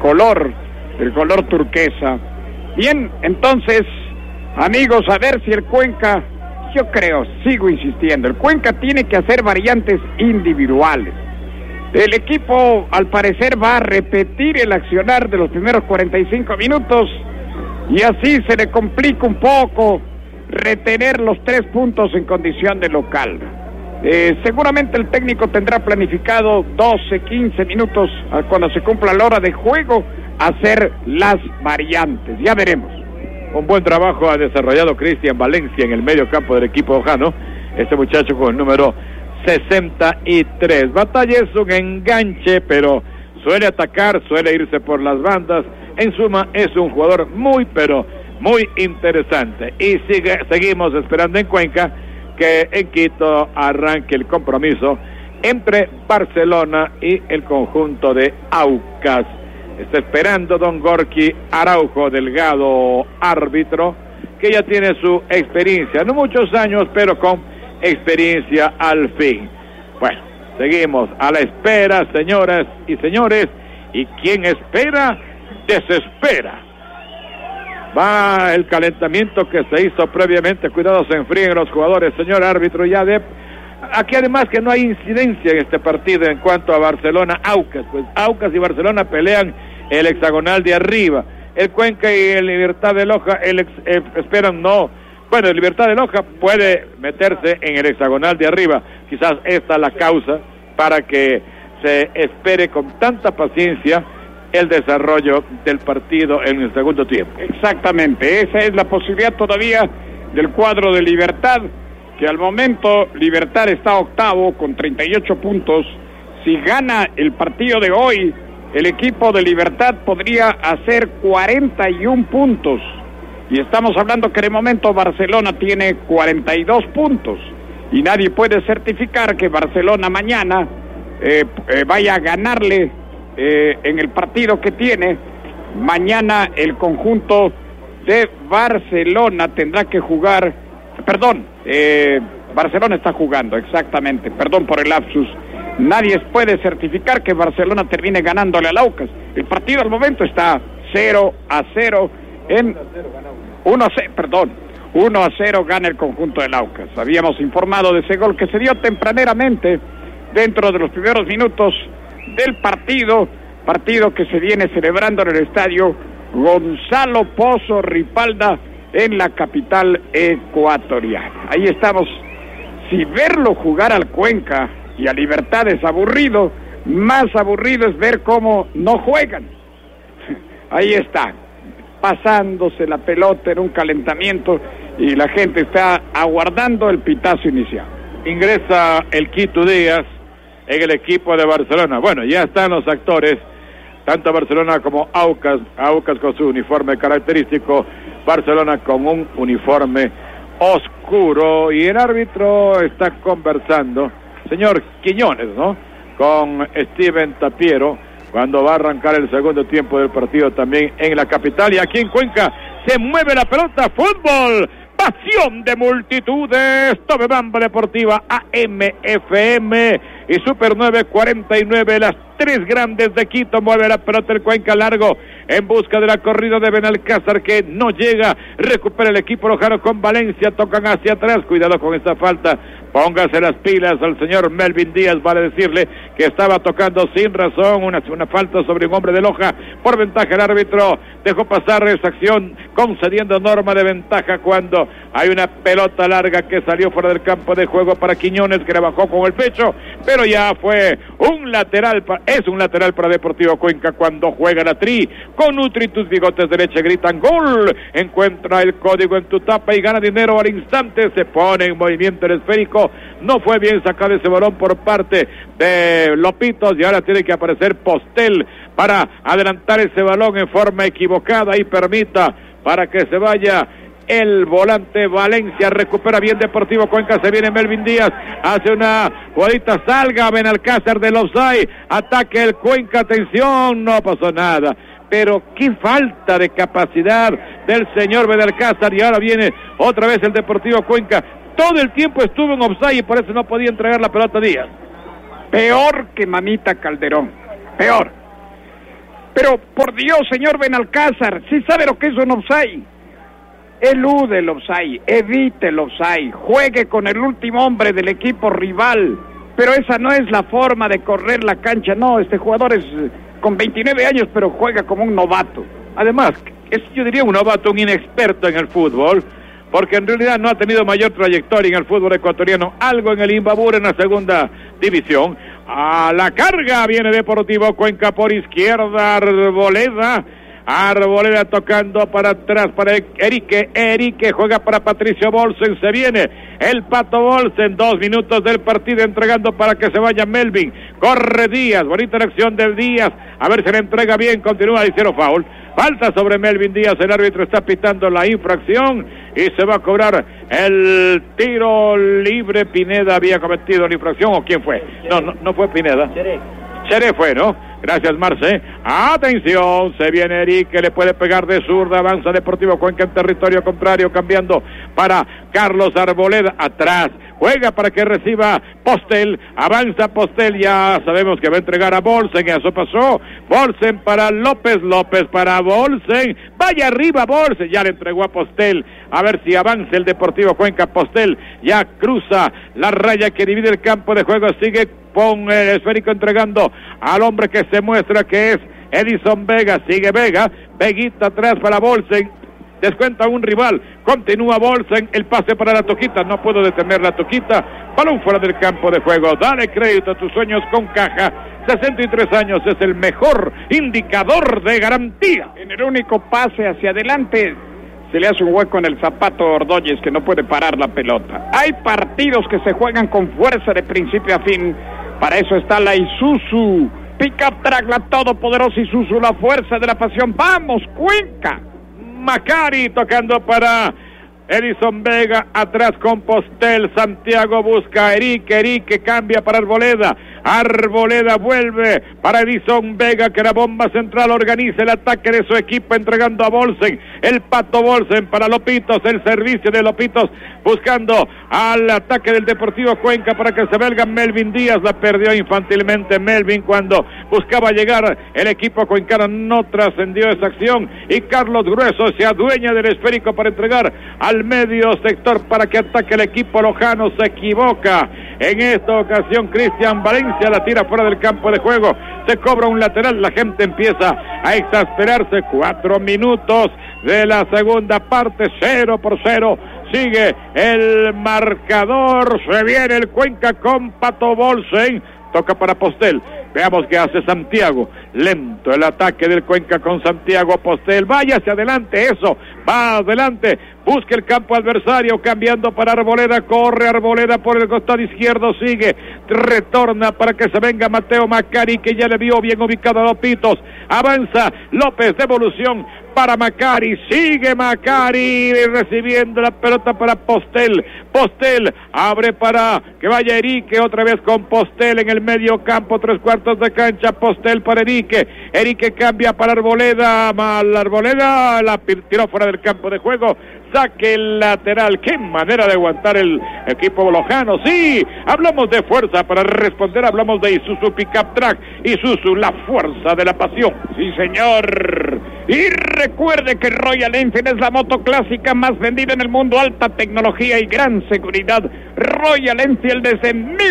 color turquesa. Bien, entonces, amigos, a ver si el Cuenca, yo creo, sigo insistiendo, el Cuenca tiene que hacer variantes individuales. El equipo, al parecer, va a repetir el accionar de los primeros 45 minutos y así se le complica un poco retener los 3 puntos en condición de local. Seguramente el técnico tendrá planificado 12, 15 minutos cuando se cumpla la hora de juego hacer las variantes. Ya veremos. Un buen trabajo ha desarrollado Cristian Valencia en el medio campo del equipo ojano. Este muchacho con el número 63. Batalla es un enganche, pero suele atacar, suele irse por las bandas. En suma, es un jugador muy interesante. Y seguimos esperando en Cuenca que en Quito arranque el compromiso entre Barcelona y el conjunto de Aucas. Está esperando don Gorky Araujo Delgado, árbitro, que ya tiene su experiencia, no muchos años, pero con experiencia al fin. Bueno, seguimos a la espera, señoras y señores, y quien espera, desespera. Va el calentamiento que se hizo previamente, cuidado se enfríen los jugadores, señor árbitro, aquí además que no hay incidencia en este partido en cuanto a Barcelona-Aucas, pues Aucas y Barcelona pelean el hexagonal de arriba, el Cuenca y el Libertad de Loja esperan no, bueno, el Libertad de Loja puede meterse en el hexagonal de arriba, quizás esta es la causa para que se espere con tanta paciencia el desarrollo del partido en el segundo tiempo. Exactamente, esa es la posibilidad todavía del cuadro de Libertad, que al momento Libertad está octavo con 38 puntos. Si gana el partido de hoy, el equipo de Libertad podría hacer 41 puntos. Y estamos hablando que de momento Barcelona tiene 42 puntos. Y nadie puede certificar que Barcelona mañana vaya a ganarle en el partido que tiene. Mañana el conjunto de Barcelona tendrá que jugar, Barcelona está jugando, exactamente, perdón por el lapsus. Nadie puede certificar que Barcelona termine ganándole al Aucas. El partido al momento está 0-0 en 1-0 gana el conjunto del Aucas. Habíamos informado de ese gol que se dio tempraneramente dentro de los primeros minutos del partido que se viene celebrando en el estadio Gonzalo Pozo Ripalda en la capital ecuatoriana. Ahí estamos. Si verlo jugar al Cuenca y a Libertad es aburrido, más aburrido es ver cómo no juegan. Ahí está, pasándose la pelota en un calentamiento y la gente está aguardando el pitazo inicial. Ingresa el Quito Díaz en el equipo de Barcelona. Bueno, ya están los actores, tanto Barcelona como Aucas con su uniforme característico, Barcelona con un uniforme oscuro, y el árbitro está conversando, señor Quiñones, ¿no?, con Steven Tapiero, cuando va a arrancar el segundo tiempo del partido también en la capital. Y aquí en Cuenca se mueve la pelota, fútbol, pasión de multitudes. Tobebamba Deportiva, AM/FM y Super 949, las tres grandes de Quito. Mueve la pelota el Cuenca largo en busca de la corrida de Benalcázar, que no llega. Recupera el equipo lojano con Valencia, tocan hacia atrás, cuidado con esta falta. Póngase las pilas al señor Melvin Díaz, vale decirle que estaba tocando sin razón, una falta sobre un hombre de Loja. Por ventaja el árbitro dejó pasar esa acción, concediendo norma de ventaja cuando hay una pelota larga que salió fuera del campo de juego para Quiñones, que le bajó con el pecho, pero ya fue un lateral, es un lateral para Deportivo Cuenca cuando juega la Tri. Con Nutri, tus bigotes de leche gritan gol. Encuentra el código en tu tapa y gana dinero al instante. Se pone en movimiento el esférico. No fue bien sacado ese balón por parte de Lopitos y ahora tiene que aparecer Postel para adelantar ese balón en forma equivocada y permita para que se vaya el volante Valencia. Recupera bien Deportivo Cuenca, se viene Melvin Díaz, hace una jugadita, salga Benalcázar del offside, ataque el Cuenca, atención, no pasó nada. Pero qué falta de capacidad del señor Benalcázar, y ahora viene otra vez el Deportivo Cuenca. Todo el tiempo estuvo en offside y por eso no podía entregar la pelota a Díaz. Peor que Mamita Calderón, peor. Pero, por Dios, señor Benalcázar, si sabe lo que es un offside. Elude el offside, evite el offside, juegue con el último hombre del equipo rival. Pero esa no es la forma de correr la cancha, no, este jugador es con 29 años, pero juega como un novato. Además, yo diría un novato, un inexperto en el fútbol, porque en realidad no ha tenido mayor trayectoria en el fútbol ecuatoriano, algo en el Imbabur en la segunda división. A la carga viene Deportivo Cuenca por izquierda, Arboleda tocando para atrás para Erique juega para Patricio Bolsen, se viene el Pato Bolsen, 2 minutos del partido entregando para que se vaya Melvin, corre Díaz, bonita acción del Díaz, a ver si le entrega bien, continúa, hicieron foul, falta sobre Melvin Díaz, el árbitro está pitando la infracción y se va a cobrar el tiro libre. Pineda había cometido la infracción, ¿o quién fue? No fue Pineda. Cheré fue, ¿no? Gracias, Marce. Atención, se viene Erique, le puede pegar de zurda, avanza Deportivo Cuenca en territorio contrario, cambiando para Carlos Arboleda, atrás, juega para que reciba Postel, avanza Postel, ya sabemos que va a entregar a Bolsen, eso pasó, Bolsen para López para Bolsen, vaya arriba Bolsen, ya le entregó a Postel, a ver si avanza el Deportivo Cuenca. Postel ya cruza la raya que divide el campo de juego, sigue con el esférico entregando al hombre que se muestra que es Edison Vega, sigue Vega, Veguita atrás para Bolsen, descuenta un rival, continúa Bolsen, el pase para la Toquita, no puedo detener la Toquita, balón fuera del campo de juego, dale crédito a tus sueños con Caja, 63 años es el mejor indicador de garantía. En el único pase hacia adelante se le hace un hueco en el zapato a Ordóñez que no puede parar la pelota. Hay partidos que se juegan con fuerza de principio a fin, para eso está la Isuzu Pickup Track, la todopoderosa Isuzu, la fuerza de la pasión. ¡Vamos, Cuenca! Macari tocando para Edison Vega, atrás con Postel, Santiago busca a Erique cambia para Arboleda vuelve para Edison Vega, que la bomba central organiza el ataque de su equipo entregando a Bolsen, el Pato Bolsen para Lopitos, el servicio de Lopitos buscando al ataque del Deportivo Cuenca para que se valga Melvin Díaz, la perdió infantilmente Melvin cuando buscaba llegar el equipo cuencano, no trascendió esa acción y Carlos Grueso se adueña del esférico para entregar al medio sector para que ataque el equipo lojano, se equivoca en esta ocasión Cristian Valencia, la tira fuera del campo de juego, se cobra un lateral, la gente empieza a exasperarse, 4 minutos de la segunda parte, 0-0, sigue el marcador, se viene el Cuenca con Pato Bolsen, toca para Postel, veamos qué hace Santiago, lento el ataque del Cuenca con Santiago Postel, vaya hacia adelante, eso, va adelante, busca el campo adversario, cambiando para Arboleda, corre Arboleda por el costado izquierdo, sigue, retorna para que se venga Mateo Macari, que ya le vio bien ubicado a Lopitos, avanza López, devolución para Macari, sigue Macari recibiendo la pelota para Postel, abre para que vaya Erique, otra vez con Postel en el medio campo, 3/4 de cancha, Postel para Erique cambia para Arboleda, Arboleda la tiró fuera del campo de juego, saque lateral, qué manera de aguantar el equipo lojano, sí, hablamos de fuerza, para responder hablamos de Isuzu Pickup Track, Isuzu, la fuerza de la pasión. Sí, señor, y recuerde que Royal Enfield es la moto clásica más vendida en el mundo, alta tecnología y gran seguridad, Royal Enfield desde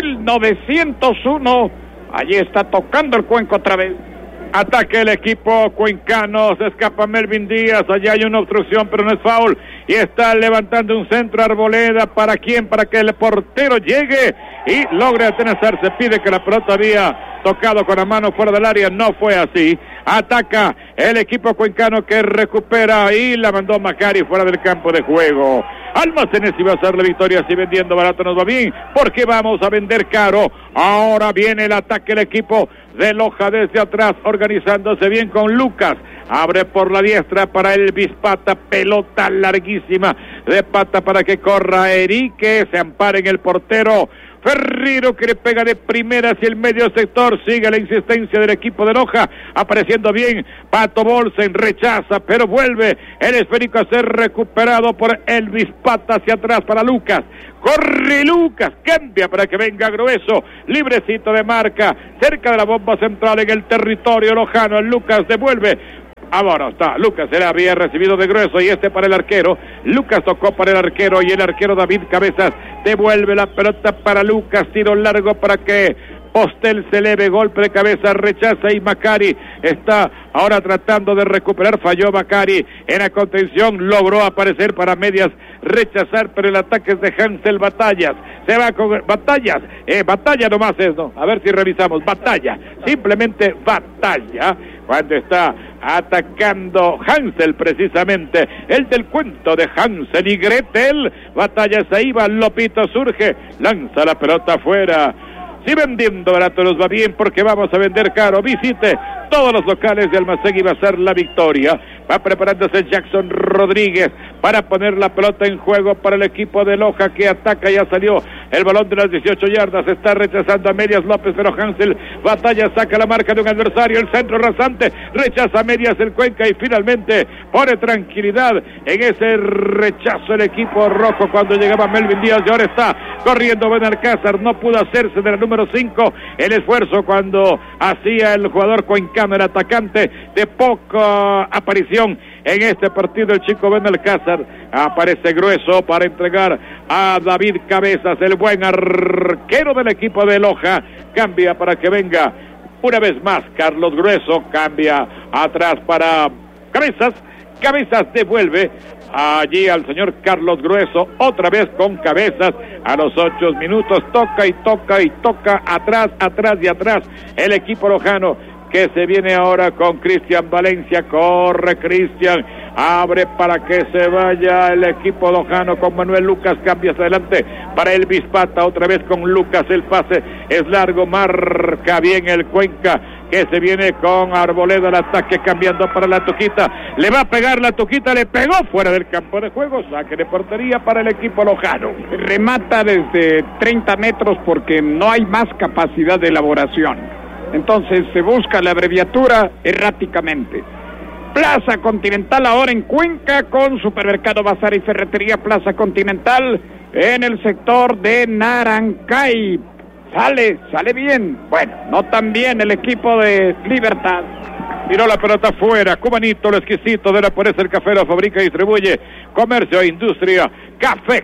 1901, allí está tocando el Cuenca otra vez. Ataque el equipo cuencano, se escapa Melvin Díaz, allá hay una obstrucción pero no es foul, y está levantando un centro Arboleda, ¿para quién? Para que el portero llegue y logre atenazarse, pide que la pelota había tocado con la mano fuera del área, no fue así, ataca el equipo cuencano que recupera y la mandó Macari fuera del campo de juego. Almacenes iba a ser la victoria, si vendiendo barato nos va bien, porque vamos a vender caro. Ahora viene el ataque del equipo de Loja desde atrás, organizándose bien con Lucas, abre por la diestra para el Bispata, pelota larguísima de Pata para que corra Erique, se ampara en el portero Ferrero que le pega de primera hacia el medio sector, sigue la insistencia del equipo de Loja, apareciendo bien Pato Bolsen, rechaza, pero vuelve el esférico a ser recuperado por Elvis Pata hacia atrás para Lucas. Corre Lucas, cambia para que venga Grueso, librecito de marca, cerca de la bomba central en el territorio lojano. Lucas devuelve. Ahora está, Lucas se la había recibido de Grueso y para el arquero. Lucas tocó para el arquero y el arquero David Cabezas devuelve la pelota para Lucas, tiro largo para que Postel se eleve, golpe de cabeza, rechaza y Macari está ahora tratando de recuperar, falló Macari en la contención, logró aparecer para medias, rechazar, pero el ataque es de Hansel Batallas, se va con Batallas, Batalla nomás es, ¿no? A ver si revisamos, Batalla, simplemente Batalla, cuando está atacando Hansel precisamente, el del cuento de Hansel y Gretel, Batalla se iba, Lopito surge, lanza la pelota afuera. Si vendiendo barato nos va bien porque vamos a vender caro, visite todos los locales de Almacén y Bazar La Victoria. Va preparándose Jackson Rodríguez para poner la pelota en juego para el equipo de Loja que ataca, ya salió el balón de las 18 yardas, está rechazando a medias López, pero Hansel Batalla saca la marca de un adversario, el centro rasante, rechaza a medias el Cuenca y finalmente pone tranquilidad en ese rechazo el equipo rojo cuando llegaba Melvin Díaz y ahora está corriendo Benalcázar, no pudo hacerse de la número 5 el esfuerzo cuando hacía el jugador cuencano, el atacante de poca aparición en este partido. El chico Benalcázar aparece Grueso para entregar a David Cabezas, el buen arquero del equipo de Loja, cambia para que venga una vez más Carlos Grueso, cambia atrás para Cabezas, Cabezas devuelve allí al señor Carlos Grueso, otra vez con Cabezas, a los 8 minutos, toca y toca y toca, atrás y atrás, el equipo lojano, que se viene ahora con Cristian Valencia, corre Cristian, abre para que se vaya el equipo lojano con Manuel Lucas, cambia hacia adelante para Elvis Pata, otra vez con Lucas, el pase es largo, marca bien el Cuenca, que se viene con Arboleda, el ataque cambiando para la Tuquita, le va a pegar la Tuquita, le pegó fuera del campo de juego, saque de portería para el equipo lojano. Remata desde 30 metros porque no hay más capacidad de elaboración. Entonces se busca la abreviatura erráticamente. Plaza Continental ahora en Cuenca con Supermercado Bazar y Ferretería Plaza Continental en el sector de Narancay. Sale bien. Bueno, no tan bien el equipo de Libertad. Tiró la pelota afuera, Cubanito, lo exquisito de la pureza, el café lo fabrica y distribuye, comercio e industria, Café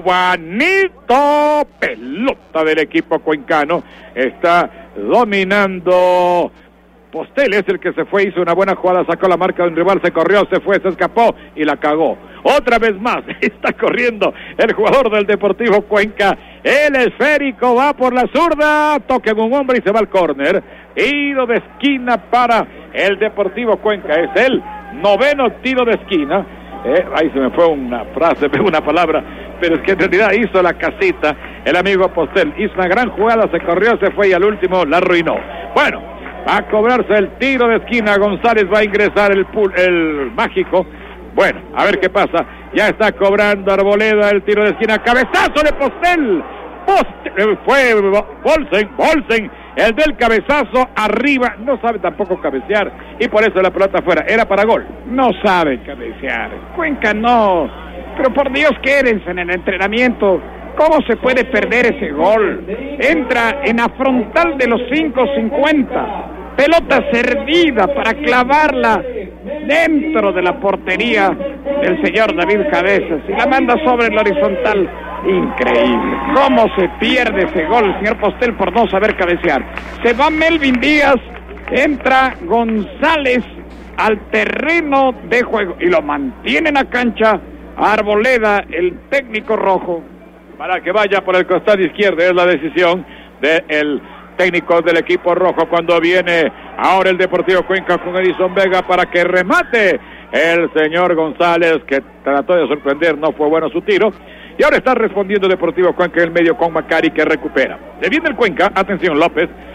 Cubanito, pelota del equipo cuencano, está dominando Postel, es el que se fue, hizo una buena jugada, sacó la marca de un rival, se corrió, se fue, se escapó y la cagó. Otra vez más, está corriendo el jugador del Deportivo Cuenca, el esférico va por la zurda, toca en un hombre y se va al córner, tiro de esquina para el Deportivo Cuenca, es el 9º tiro de esquina, ahí se me fue una frase, una palabra, pero es que en realidad hizo la casita, el amigo Postel, hizo una gran jugada, se corrió, se fue y al último la arruinó. Bueno, va a cobrarse el tiro de esquina, González va a ingresar el mágico. Bueno, a ver qué pasa. Ya está cobrando Arboleda el tiro de esquina. Cabezazo de Postel. Fue Bolsen, el del cabezazo arriba. No sabe tampoco cabecear. Y por eso la pelota afuera. Era para gol. No sabe cabecear. Cuenca no. Pero por Dios, quédense en el entrenamiento. ¿Cómo se puede perder ese gol? Entra en la frontal de los 5.50. Pelota servida para clavarla dentro de la portería del señor David Cabezas y la manda sobre el horizontal. Increíble. ¿Cómo se pierde ese gol el señor Postel por no saber cabecear? Se va Melvin Díaz, entra González al terreno de juego y lo mantiene en la cancha Arboleda, el técnico rojo. Para que vaya por el costado izquierdo, es la decisión del técnico del equipo rojo cuando viene ahora el Deportivo Cuenca con Edison Vega para que remate el señor González, que trató de sorprender, no fue bueno su tiro, y ahora está respondiendo Deportivo Cuenca en el medio con Macari que recupera. Se viene el Cuenca, atención López,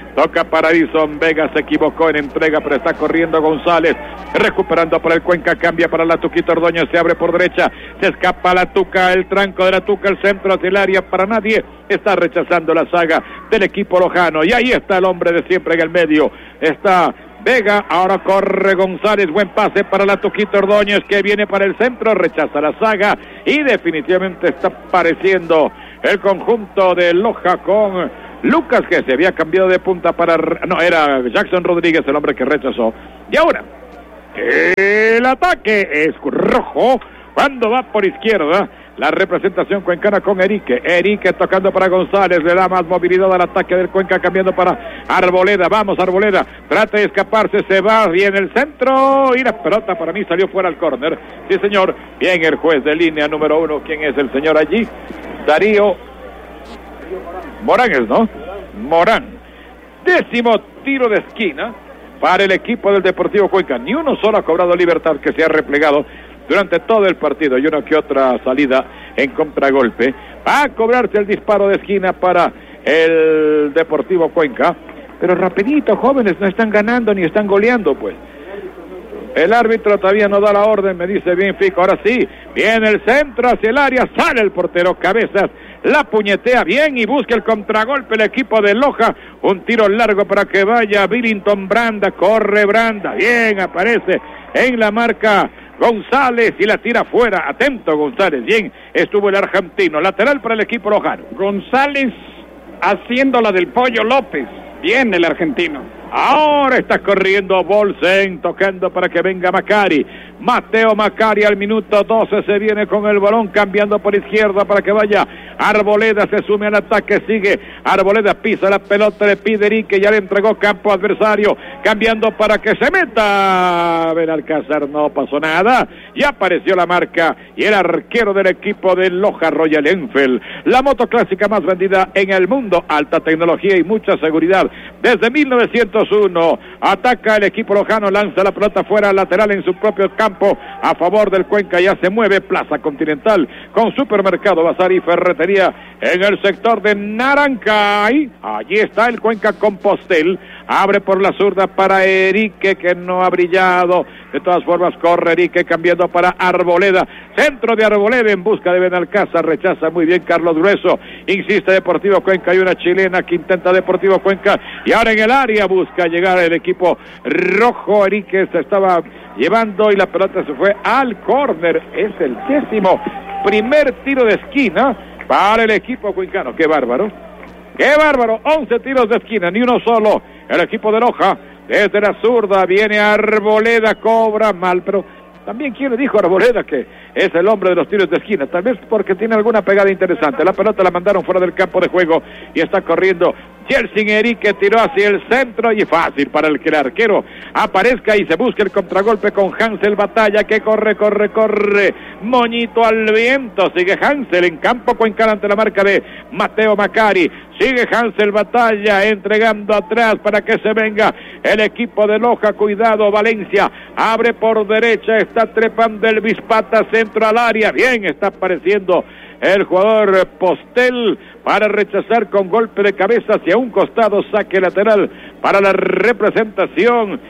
Toca para Edison Vega, se equivocó en entrega, pero está corriendo González, recuperando por el Cuenca, cambia para la Tuquita Ordóñez, se abre por derecha, se escapa la Tuca, el tranco de la Tuca, el centro hacia el área para nadie, está rechazando la saga del equipo lojano, y ahí está el hombre de siempre en el medio, está Vega, ahora corre González, buen pase para la Tuquita Ordóñez, que viene para el centro, rechaza la saga, y definitivamente está apareciendo el conjunto de Loja con Lucas, que se había cambiado de punta para... No, era Jackson Rodríguez el hombre que rechazó. Y ahora, el ataque es rojo cuando va por izquierda. La representación cuencana con Erique. Erique tocando para González, le da más movilidad al ataque del Cuenca, cambiando para Arboleda. Vamos, Arboleda, trata de escaparse, se va bien el centro y la pelota para mí salió fuera al córner. Sí, señor, bien el juez de línea número 1. ¿Quién es el señor allí? Darío Morán es, ¿no? Morán. 10º tiro de esquina para el equipo del Deportivo Cuenca. Ni uno solo ha cobrado Libertad, que se ha replegado durante todo el partido, y una que otra salida en contragolpe. Va a cobrarse el disparo de esquina para el Deportivo Cuenca, pero rapidito, jóvenes, no están ganando ni están goleando, pues. El árbitro todavía no da la orden, me dice bien Fico. Ahora sí, viene el centro hacia el área, sale el portero Cabezas, la puñetea bien y busca el contragolpe el equipo de Loja. Un tiro largo para que vaya Billington Branda, corre Branda, bien, aparece en la marca González y la tira fuera. Atento González, bien, estuvo el argentino, lateral para el equipo lojano. González haciendo la del Pollo López, bien el argentino. Ahora está corriendo Bolsen, tocando para que venga Macari. Mateo Macari al minuto 12 se viene con el balón, cambiando por izquierda para que vaya Arboleda, se sume al ataque, sigue Arboleda, pisa la pelota, le pide Erique, ya le entregó campo adversario, cambiando para que se meta Benalcázar, no pasó nada, ya apareció la marca y el arquero del equipo de Loja, Royal Enfield, la moto clásica más vendida en el mundo, alta tecnología y mucha seguridad, desde 1901, ataca el equipo lojano, lanza la pelota fuera, lateral en su propio campo, a favor del Cuenca, ya se mueve Plaza Continental, con supermercado, bazar y ferretería, en el sector de Narancay, allí está el Cuenca Compostel, abre por la zurda para Erique, que no ha brillado, de todas formas corre Erique, cambiando para Arboleda, centro de Arboleda en busca de Benalcázar, rechaza muy bien Carlos Grueso, insiste Deportivo Cuenca, hay una chilena que intenta Deportivo Cuenca, y ahora en el área busca llegar el equipo rojo, Erique se estaba llevando y la pelota se fue al córner, es el 11º tiro de esquina para el equipo cuencano. ¡Qué bárbaro! ¡Qué bárbaro! 11 tiros de esquina, ni uno solo. El equipo de Loja, desde la zurda, viene Arboleda, cobra mal, pero también quién le dijo a Arboleda que es el hombre de los tiros de esquina, tal vez porque tiene alguna pegada interesante. La pelota la mandaron fuera del campo de juego y está corriendo Jelsin Erique, tiró hacia el centro y fácil para el que el arquero aparezca y se busque el contragolpe con Hansel Batalla, que corre, moñito al viento, sigue Hansel en campo cuencano ante la marca de Mateo Macari, sigue Hansel Batalla entregando atrás para que se venga el equipo de Loja, cuidado Valencia, abre por derecha, está trepando el Bispata, centro al área, bien, está apareciendo el jugador Postel para rechazar con golpe de cabeza hacia un costado, saque lateral para la representación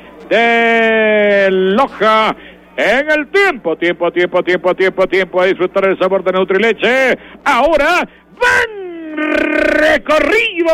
de Loja. En el tiempo, a disfrutar el sabor de Nutrileche. Ahora van recorrido.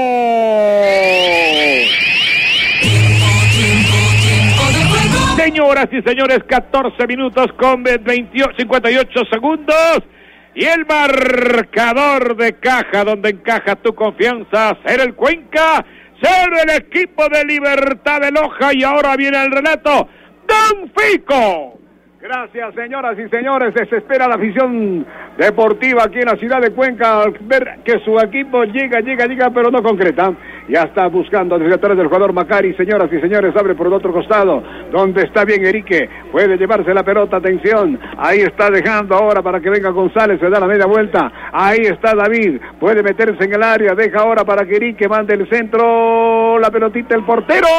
Señoras y señores, 14 minutos con 58 segundos. Y el marcador de caja, donde encaja tu confianza, ser el Cuenca, ser el equipo de Libertad de Loja. Y ahora viene el relato, Don Fico. Gracias, señoras y señores. Desespera la afición deportiva aquí en la ciudad de Cuenca al ver que su equipo llega, pero no concreta. Ya está buscando desde atrás del jugador Macari. Señoras y señores, abre por el otro costado, donde está bien Erique. Puede llevarse la pelota, atención. Ahí está dejando ahora para que venga González, se da la media vuelta. Ahí está David, puede meterse en el área, deja ahora para que Erique mande el centro. La pelotita, el portero.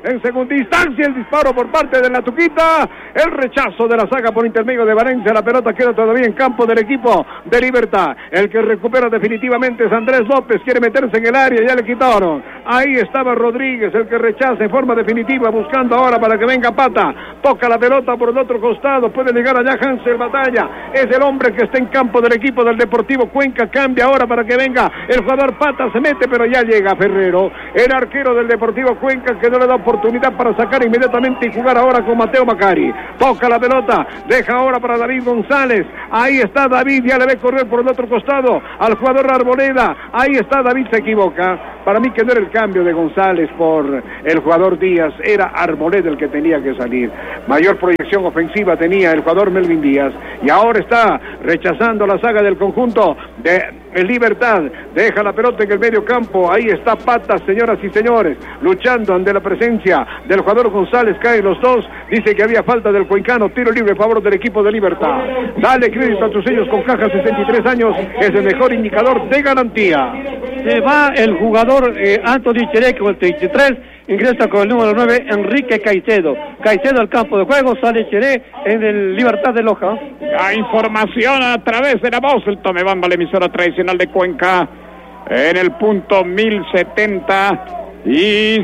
en segunda instancia el disparo por parte de la Tuquita, el rechazo de la saga por intermedio de Valencia, la pelota queda todavía en campo del equipo de Libertad. El que recupera definitivamente es Andrés López, quiere meterse en el área, ya le quitaron. Ahí estaba Rodríguez, el que rechaza en forma definitiva, buscando ahora para que venga Pata. Toca la pelota por el otro costado, puede llegar allá Hansel Batalla, es el hombre que está en campo del equipo del Deportivo Cuenca. Cambia ahora para que venga el jugador Pata, se mete, pero ya llega Ferrero, el arquero del Deportivo Cuenca, que no le da oportunidad para sacar inmediatamente y jugar ahora con Mateo Macari. Toca la pelota, deja ahora para David González. Ahí está David, ya le ve correr por el otro costado al jugador Arboleda. Ahí está David, se equivoca. Para mí que no era el cambio de González por el jugador Díaz, era Arboleda el que tenía que salir. Mayor proyección ofensiva tenía el jugador Melvin Díaz, y ahora está rechazando la saga del conjunto de Libertad. Deja la pelota en el medio campo, ahí está Pata, señoras y señores, luchando ante la presencia del jugador González. Caen los dos, dice que había falta del cuencano, tiro libre a favor del equipo de Libertad. Dale crédito a tus sellos con caja, 63 años, es el mejor indicador de garantía. Se va el jugador Anthony Cheré con el 33, ingresa con el número 9 Enrique Caicedo. Caicedo al campo de juego, sale Cheré en el Libertad de Loja. La información a través de la voz del Tomebamba, la emisora tradicional de Cuenca, en el punto 1070 y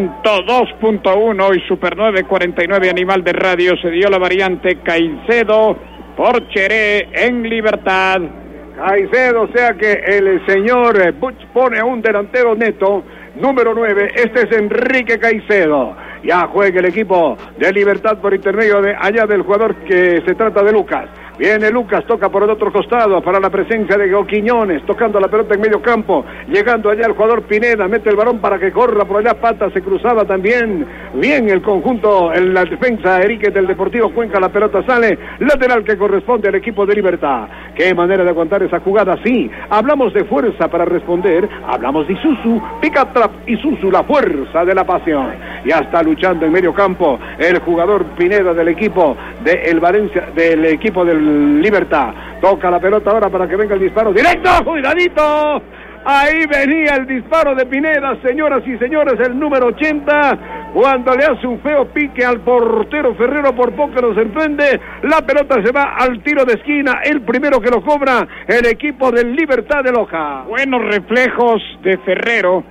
102.1 y Super 949 Animal de Radio. Se dio la variante Caicedo por Cheré en Libertad. Caicedo, o sea que el señor Butch pone a un delantero neto, número 9, este es Enrique Caicedo. Ya juega el equipo de Libertad por intermedio de allá del jugador que se trata de Lucas. Viene Lucas, toca por el otro costado para la presencia de Quiñones, tocando la pelota en medio campo, llegando allá el jugador Pineda, mete el balón para que corra por allá Pata, se cruzaba también bien el conjunto en la defensa Enrique del Deportivo Cuenca, la pelota sale, lateral que corresponde al equipo de Libertad. Qué manera de aguantar esa jugada, sí, hablamos de fuerza para responder, hablamos de Isuzu, Picatrap Isuzu, la fuerza de la pasión. Ya está luchando en medio campo el jugador Pineda del equipo de Valencia, del equipo del Libertad. Toca la pelota ahora para que venga el disparo directo, cuidadito. Ahí venía el disparo de Pineda, señoras y señores, el número 80, cuando le hace un feo pique al portero Ferrero, por poco nos sorprende, la pelota se va al tiro de esquina, el primero que lo cobra el equipo del Libertad de Loja. Buenos reflejos de Ferrero,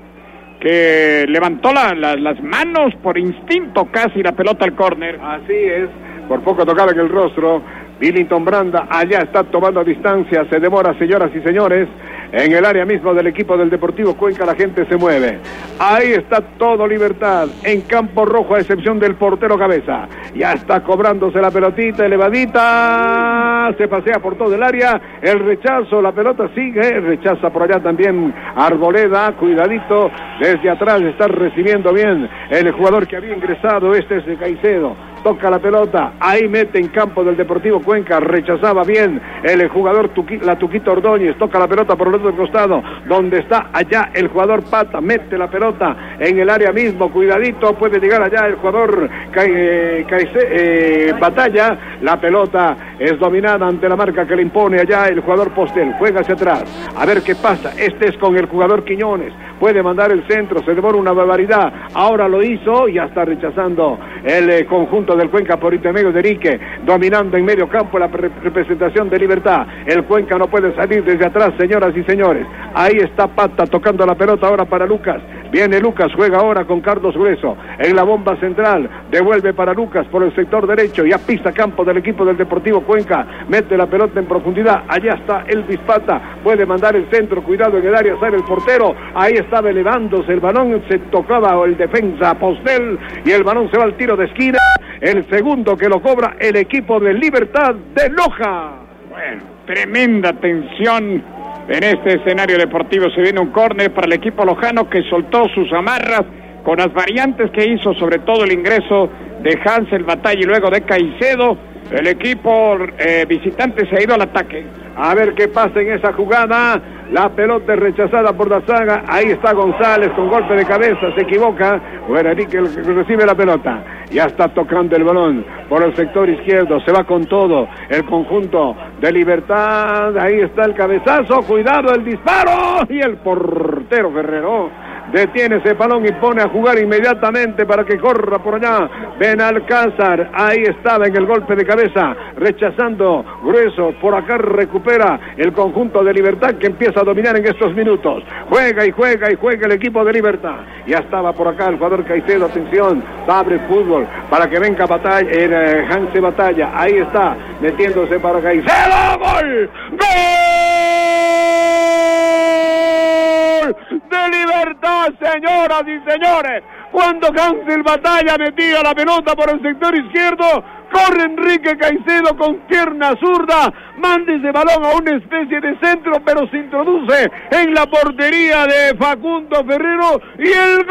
que levantó las manos por instinto casi la pelota al córner. Así es, por poco tocaba en el rostro. Billington Branda allá está tomando distancia, se demora, señoras y señores, en el área mismo del equipo del Deportivo Cuenca, la gente se mueve. Ahí está todo Libertad, en campo rojo a excepción del portero Cabeza. Ya está cobrándose la pelotita, elevadita, se pasea por todo el área, el rechazo, la pelota sigue, rechaza por allá también Arboleda, cuidadito, desde atrás está recibiendo bien el jugador que había ingresado, este es Caicedo. Toca la pelota, ahí mete en campo del Deportivo Cuenca, rechazaba bien el jugador la Tuquita Ordóñez, toca la pelota por el otro costado, donde está allá el jugador Pata, mete la pelota en el área mismo, cuidadito, puede llegar allá el jugador Batalla, la pelota es dominada ante la marca que le impone allá el jugador Postel, juega hacia atrás, a ver qué pasa, este es con el jugador Quiñones, puede mandar el centro, se demora una barbaridad, ahora lo hizo, ya está rechazando el conjunto del Cuenca por intermedio de Enrique, dominando en medio campo la representación de Libertad. El Cuenca no puede salir desde atrás, señoras y señores. Ahí está Pata tocando la pelota ahora para Lucas. Viene Lucas, juega ahora con Carlos Grueso en la bomba central, devuelve para Lucas por el sector derecho, ya pisa campo del equipo del Deportivo Cuenca, mete la pelota en profundidad, allá está Elvis Pata, puede mandar el centro, cuidado en el área, sale el portero, ahí estaba elevándose el balón, se tocaba el defensa Postel y el balón se va al tiro de esquina, el segundo que lo cobra el equipo de Libertad de Loja. Bueno, tremenda tensión en este escenario deportivo. Se viene un córner para el equipo lojano que soltó sus amarras con las variantes que hizo, sobre todo el ingreso de Hansel Batalla y luego de Caicedo. El equipo visitante se ha ido al ataque. A ver qué pasa en esa jugada. La pelota es rechazada por la saga. Ahí está González con golpe de cabeza. Se equivoca. Bueno, Enrique recibe la pelota. Ya está tocando el balón por el sector izquierdo. Se va con todo el conjunto de Libertad. Ahí está el cabezazo. Cuidado el disparo. Y el portero Ferrero detiene ese balón y pone a jugar inmediatamente para que corra por allá Benalcázar. Ahí estaba en el golpe de cabeza, rechazando grueso. Por acá recupera el conjunto de Libertad, que empieza a dominar en estos minutos. Juega y juega y juega el equipo de Libertad. Ya estaba por acá el jugador Caicedo. Atención, abre el fútbol para que venga Batalla, Hanse Batalla. Ahí está, metiéndose para Caicedo. ¡Gol! ¡Gol! De Libertad, señoras y señores. Cuando Hansel Batalla metía la pelota por el sector izquierdo, corre Enrique Caicedo con pierna zurda, manda ese balón a una especie de centro, pero se introduce en la portería de Facundo Ferrero, y el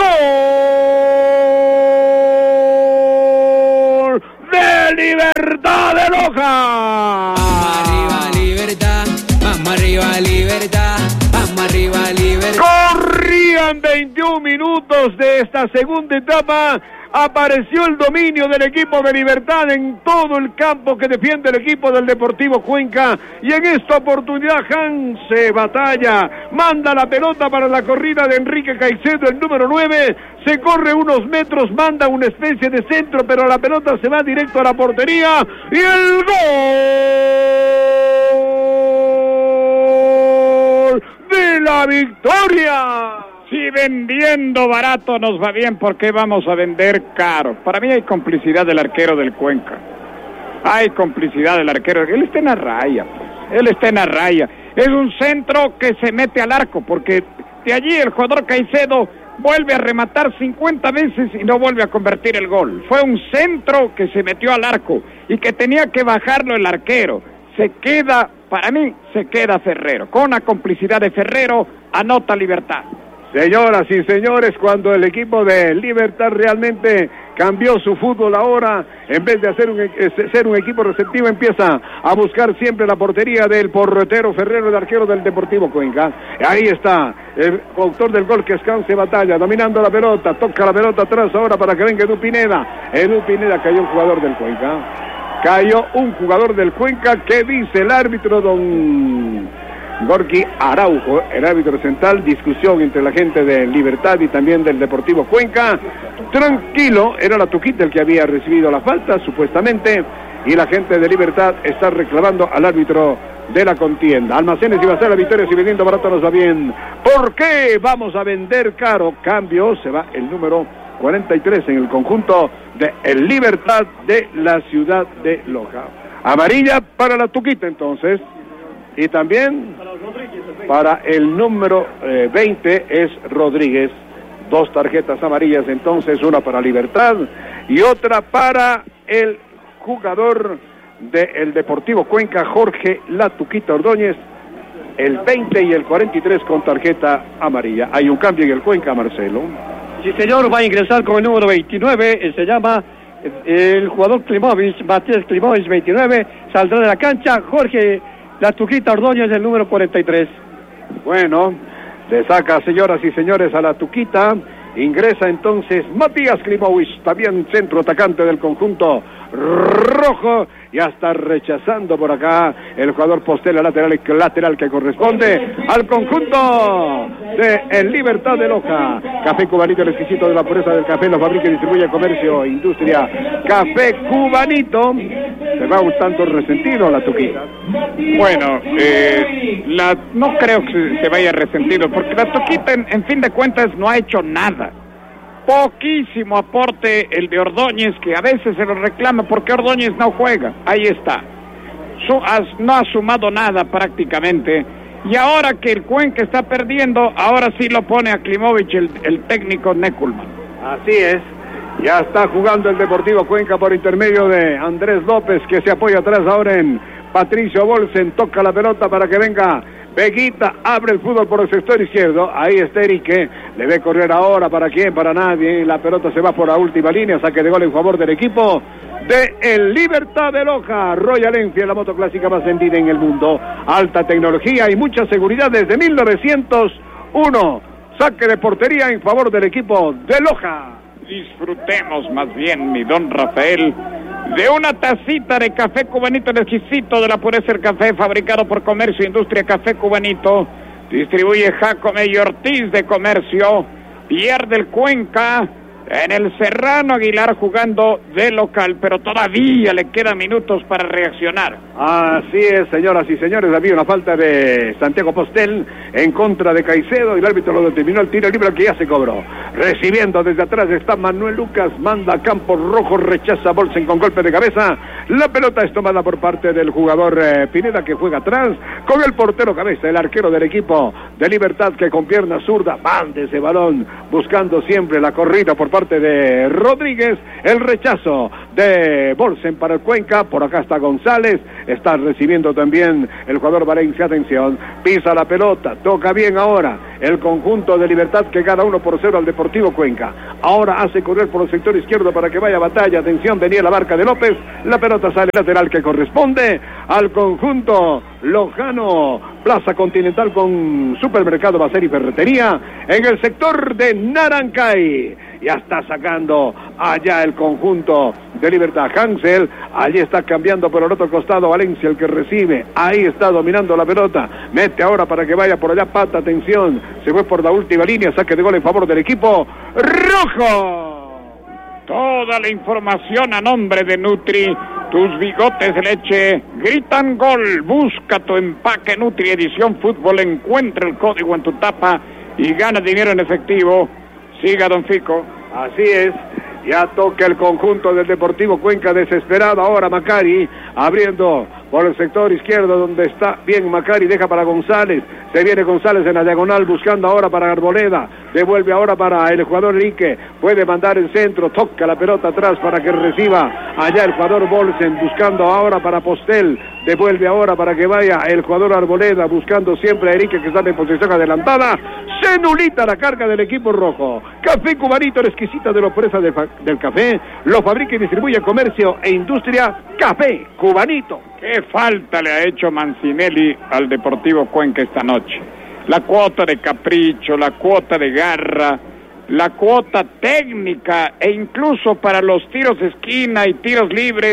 gol de Libertad de Loja. Vamos arriba Libertad, vamos arriba Libertad, vamos arriba Libertad. Corrían 21 minutos de esta segunda etapa. Apareció el dominio del equipo de Libertad en todo el campo que defiende el equipo del Deportivo Cuenca, y en esta oportunidad Hanse Batalla manda la pelota para la corrida de Enrique Caicedo, el número 9, se corre unos metros, manda una especie de centro, pero la pelota se va directo a la portería, y el gol de la victoria. Si vendiendo barato nos va bien, ¿por qué vamos a vender caro? Para mí hay complicidad del arquero del Cuenca. Hay complicidad del arquero. Él está en la raya, pues. Él está en la raya. Es un centro que se mete al arco, porque de allí el jugador Caicedo vuelve a rematar 50 veces y no vuelve a convertir el gol. Fue un centro que se metió al arco y que tenía que bajarlo el arquero. Se queda, para mí, se queda Ferrero. Con la complicidad de Ferrero, anota Libertad. Señoras y señores, cuando el equipo de Libertad realmente cambió su fútbol ahora, en vez de ser un equipo receptivo, empieza a buscar siempre la portería del portero Ferrero, el arquero del Deportivo Cuenca. Ahí está el autor del gol, que es Hanse Batalla, dominando la pelota, toca la pelota atrás ahora para que venga Edu Pineda. Edu Pineda, cayó un jugador del Cuenca. Cayó un jugador del Cuenca. ¿Qué dice el árbitro, don Gorky Araujo, el árbitro central? Discusión entre la gente de Libertad y también del Deportivo Cuenca. Tranquilo, era la Tuquita el que había recibido la falta, supuestamente, y la gente de Libertad está reclamando al árbitro de la contienda. Almacenes y Bazar, la victoria, si vendiendo barato nos va bien. ¿Por qué vamos a vender caro? Cambio, se va el número 43 en el conjunto de el Libertad de la ciudad de Loja. Amarilla para la Tuquita entonces. Y también para el número 20 es Rodríguez. 2 tarjetas amarillas entonces, una para Libertad y otra para el jugador del Deportivo Cuenca, Jorge La Tuquita Ordóñez. El 20 y el 43 con tarjeta amarilla. Hay un cambio en el Cuenca, Marcelo. Sí, señor, va a ingresar con el número 29, se llama el jugador Klimovich, Matías Klimovich, 29, saldrá de la cancha Jorge La Tuquita Ordóñez, el número 43. Bueno, le saca, señoras y señores, a La Tuquita. Ingresa entonces Matías Klimovich, también centro atacante del conjunto rojo, y hasta rechazando por acá el jugador postero lateral que corresponde al conjunto de el Libertad de Loja. Café Cubanito, el exquisito de la pureza del café, lo fabrica y distribuye comercio, industria. Café Cubanito. Se va un tanto resentido la Tuquita. Bueno, no creo que se vaya resentido, porque la Tuquita en fin de cuentas no ha hecho nada. Poquísimo aporte el de Ordóñez, que a veces se lo reclama porque Ordóñez no juega. Ahí está. No ha sumado nada prácticamente. Y ahora que el Cuenca está perdiendo, ahora sí lo pone a Klimovich el técnico Neckelman. Así es. Ya está jugando el Deportivo Cuenca por intermedio de Andrés López, que se apoya atrás ahora en Patricio Bolsen. Toca la pelota para que venga Veguita, abre el fútbol por el sector izquierdo. Ahí está Erique, le ve correr ahora. ¿Para quién? Para nadie. La pelota se va por la última línea. Saque de gol en favor del equipo de el Libertad de Loja. Royal Enfield, la moto clásica más vendida en el mundo. Alta tecnología y mucha seguridad desde 1901. Saque de portería en favor del equipo de Loja. Disfrutemos más bien, mi don Rafael, de una tacita de café cubanito, el exquisito de la pureza del café, fabricado por Comercio e Industria Café Cubanito. Distribuye Jacome y Ortiz de Comercio. pierde el Cuenca en el Serrano. Aguilar jugando de local, pero todavía le quedan minutos para reaccionar. Así es, señoras y señores, había una falta de Santiago Postel en contra de Caicedo y el árbitro lo determinó el tiro libre que ya se cobró. Recibiendo desde atrás está Manuel Lucas, manda a campo rojo, rechaza Bolsen con golpe de cabeza. La pelota es tomada por parte del jugador Pineda, que juega atrás con el portero Cabeza, el arquero del equipo de Libertad, que con pierna zurda manda ese balón buscando siempre la corrida por parte de Rodríguez. El rechazo de Bolsen para el Cuenca. Por acá está González, está recibiendo también el jugador Valencia. Atención, pisa la pelota, toca bien ahora el conjunto de Libertad, que gana 1-0 al Deportivo Cuenca. Ahora hace correr por el sector izquierdo para que vaya a batalla. Atención, venía la barca de López, la pelota sale lateral que corresponde al conjunto lojano. Plaza Continental con Supermercado Baser y Ferretería en el sector de Narancay. Ya está sacando allá el conjunto de Libertad. Hansel, allí está cambiando por el otro costado. Valencia, el que recibe, ahí está dominando la pelota. Mete ahora para que vaya por allá Pata. Atención, se fue por la última línea. Saque de gol en favor del equipo rojo. Toda la información a nombre de Nutri. Tus bigotes de leche gritan gol. Busca tu empaque Nutri Edición Fútbol. Encuentra el código en tu tapa y gana dinero en efectivo. Siga, don Fico. Así es. Ya toca el conjunto del Deportivo Cuenca, desesperado ahora Macari, abriendo por el sector izquierdo donde está bien Macari, deja para González, se viene González en la diagonal buscando ahora para Arboleda, devuelve ahora para el jugador Enrique, puede mandar el centro, toca la pelota atrás para que reciba allá el jugador Bolsen, buscando ahora para Postel, devuelve ahora para que vaya el jugador Arboleda, buscando siempre a Enrique, que está en posición adelantada. Se nulita la carga del equipo rojo. Café Cubanito, la exquisita de la empresa del café, lo fabrica y distribuye Comercio e Industria. Café Cubanito. ¿Qué falta le ha hecho Mancinelli al Deportivo Cuenca esta noche? La cuota de capricho, la cuota de garra, la cuota técnica e incluso para los tiros de esquina y tiros libres.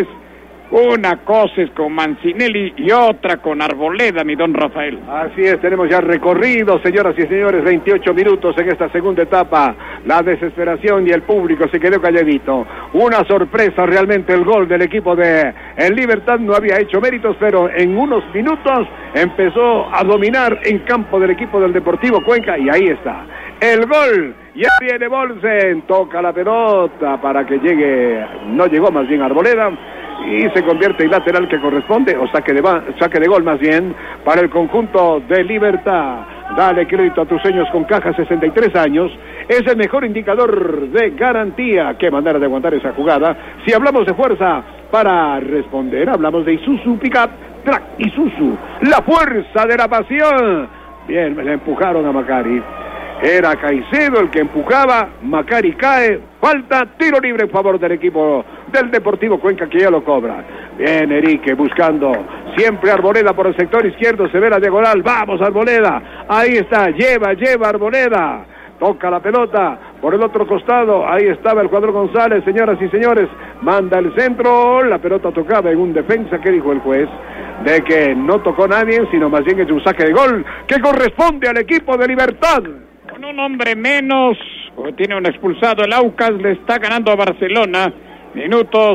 Una cosa es con Mancinelli y otra con Arboleda, mi don Rafael. Así es, tenemos ya recorrido, señoras y señores, 28 minutos en esta segunda etapa. La desesperación y el público se quedó calladito. Una sorpresa realmente el gol del equipo de El Libertad. No había hecho méritos, pero en unos minutos empezó a dominar en campo del equipo del Deportivo Cuenca y ahí está. El gol, ya viene Bolsen, toca la pelota para que llegue, no llegó más bien Arboleda. Y se convierte en lateral que corresponde, o saque de gol más bien, para el conjunto de Libertad. Dale crédito a tus sueños con Caja, 63 años. Es el mejor indicador de garantía. Qué manera de aguantar esa jugada. Si hablamos de fuerza para responder, hablamos de Isuzu Pickup Track Isuzu. La fuerza de la pasión. Bien, me la empujaron a Macari. Era Caicedo el que empujaba, Macari cae, falta, tiro libre en favor del equipo del Deportivo Cuenca, que ya lo cobra. Bien, Enrique buscando siempre Arboleda por el sector izquierdo, se ve la diagonal, vamos Arboleda, ahí está, lleva Arboleda, toca la pelota por el otro costado, ahí estaba el jugador González, señoras y señores, manda el centro, la pelota tocada en un defensa. ¿Qué dijo el juez? De que no tocó nadie, sino más bien es un saque de gol que corresponde al equipo de Libertad. Con un hombre menos, tiene un expulsado el Aucas, le está ganando a Barcelona, minuto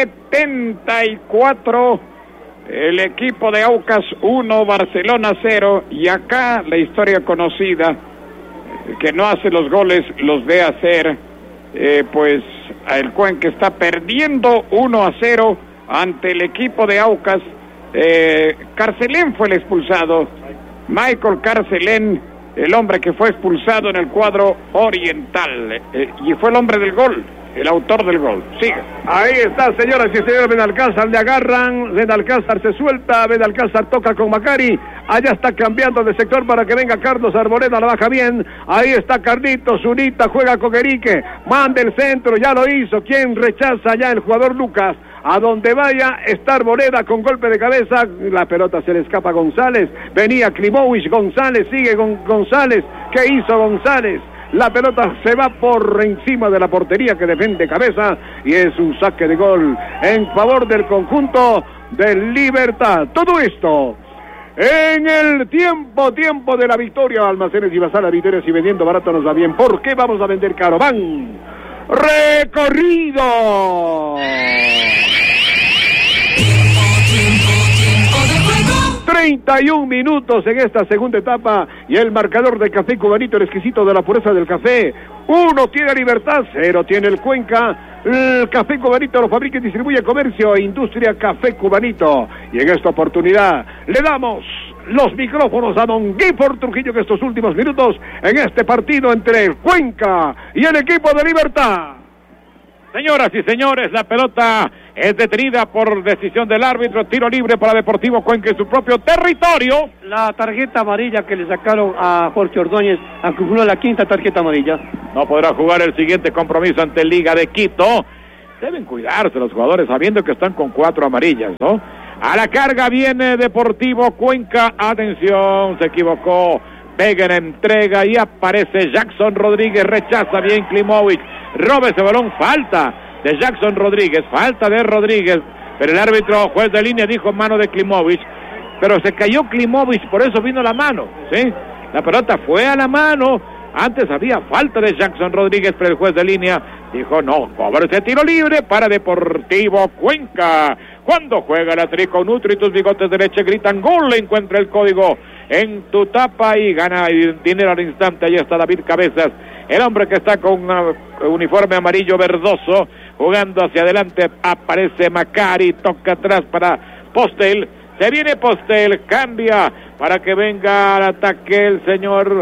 74, el equipo de Aucas 1, Barcelona 0, y acá la historia conocida, que no hace los goles, los ve hacer, pues el Cuenca está perdiendo 1-0 ante el equipo de Aucas. Carcelén fue el expulsado, Michael Carcelén, el hombre que fue expulsado en el cuadro oriental, y fue el hombre del gol, el autor del gol. Siga. Ahí está, señoras y señores, Benalcázar le agarran, Benalcázar se suelta, Benalcázar toca con Macari, allá está cambiando de sector para que venga Carlos Arboleda, la baja bien, ahí está Carlitos, Zurita, juega con Enrique, manda el centro, ya lo hizo, ¿quién rechaza ya? El jugador Lucas. A donde vaya está Arboleda con golpe de cabeza, la pelota se le escapa a González, venía Klimovic, González, sigue con González, ¿qué hizo González? La pelota se va por encima de la portería que defiende cabeza y es un saque de gol en favor del conjunto de Libertad. Todo esto En el tiempo de la victoria, Almacenes y Bazar, Vitores y vendiendo barato nos va bien. ¿Por qué vamos a vender caro? ¡Van! ¡Recorrido! 31 minutos en esta segunda etapa y el marcador de Café Cubanito, el exquisito de la pureza del café. 1 tiene Libertad, 0 tiene el Cuenca. El Café Cubanito lo fabrica y distribuye Comercio e Industria Café Cubanito. Y en esta oportunidad le damos los micrófonos a don Gifford Trujillo, que estos últimos minutos en este partido entre el Cuenca y el equipo de Libertad. Señoras y señores, la pelota es detenida por decisión del árbitro. Tiro libre para Deportivo Cuenca en su propio territorio. La tarjeta amarilla que le sacaron a Jorge Ordóñez acumuló la 5ª tarjeta amarilla. No podrá jugar el siguiente compromiso ante Liga de Quito. Deben cuidarse los jugadores sabiendo que están con 4 amarillas, ¿no? A la carga viene Deportivo Cuenca. Atención, se equivocó. Pega en entrega y aparece Jackson Rodríguez. Rechaza bien Klimovic. Roba ese balón. Falta de Jackson Rodríguez. Falta de Rodríguez. Pero el árbitro, juez de línea, dijo mano de Klimovic. Pero se cayó Klimovic, por eso vino la mano, ¿sí? La pelota fue a la mano. Antes había falta de Jackson Rodríguez, pero el juez de línea dijo no, cobra ese tiro libre para Deportivo Cuenca. Cuando juega la Trico Nutri, tus bigotes de leche gritan gol, encuentra el código en tu tapa y gana dinero al instante. Ahí está David Cabezas, el hombre que está con un uniforme amarillo verdoso, jugando hacia adelante. Aparece Macari, toca atrás para Postel. Se viene Postel, cambia para que venga al ataque el señor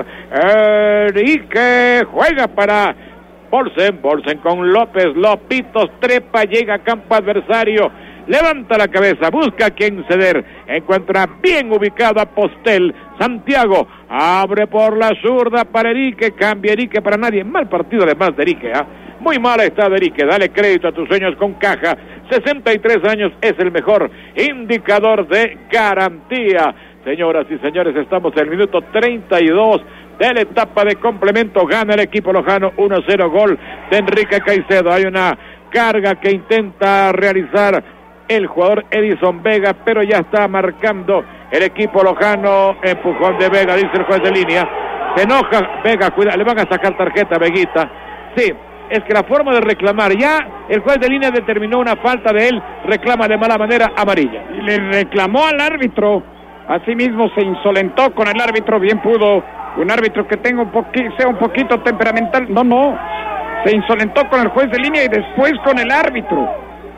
Enrique. Juega para Bolsen con López. Lopitos trepa, llega a campo adversario. Levanta la cabeza, busca a quien ceder. Encuentra bien ubicado a Postel. Santiago abre por la zurda para Enrique. Cambia Enrique para nadie. Mal partido además de Enrique, ¿eh? Muy mal está de Enrique. Dale crédito a tus sueños con Caja. 63 años es el mejor indicador de garantía. Señoras y señores, estamos en el minuto 32 de la etapa de complemento. Gana el equipo lojano 1-0, gol de Enrique Caicedo. Hay una carga que intenta realizar el jugador Edison Vega, pero ya está marcando el equipo lojano. Empujón de Vega, dice el juez de línea. Se enoja Vega, cuidado, le van a sacar tarjeta a Veguita. Sí, es que la forma de reclamar, ya el juez de línea determinó una falta de él, reclama de mala manera amarilla. Y le reclamó al árbitro, asimismo se insolentó con el árbitro. Bien pudo un árbitro que tenga sea un poquito temperamental, no, se insolentó con el juez de línea y después con el árbitro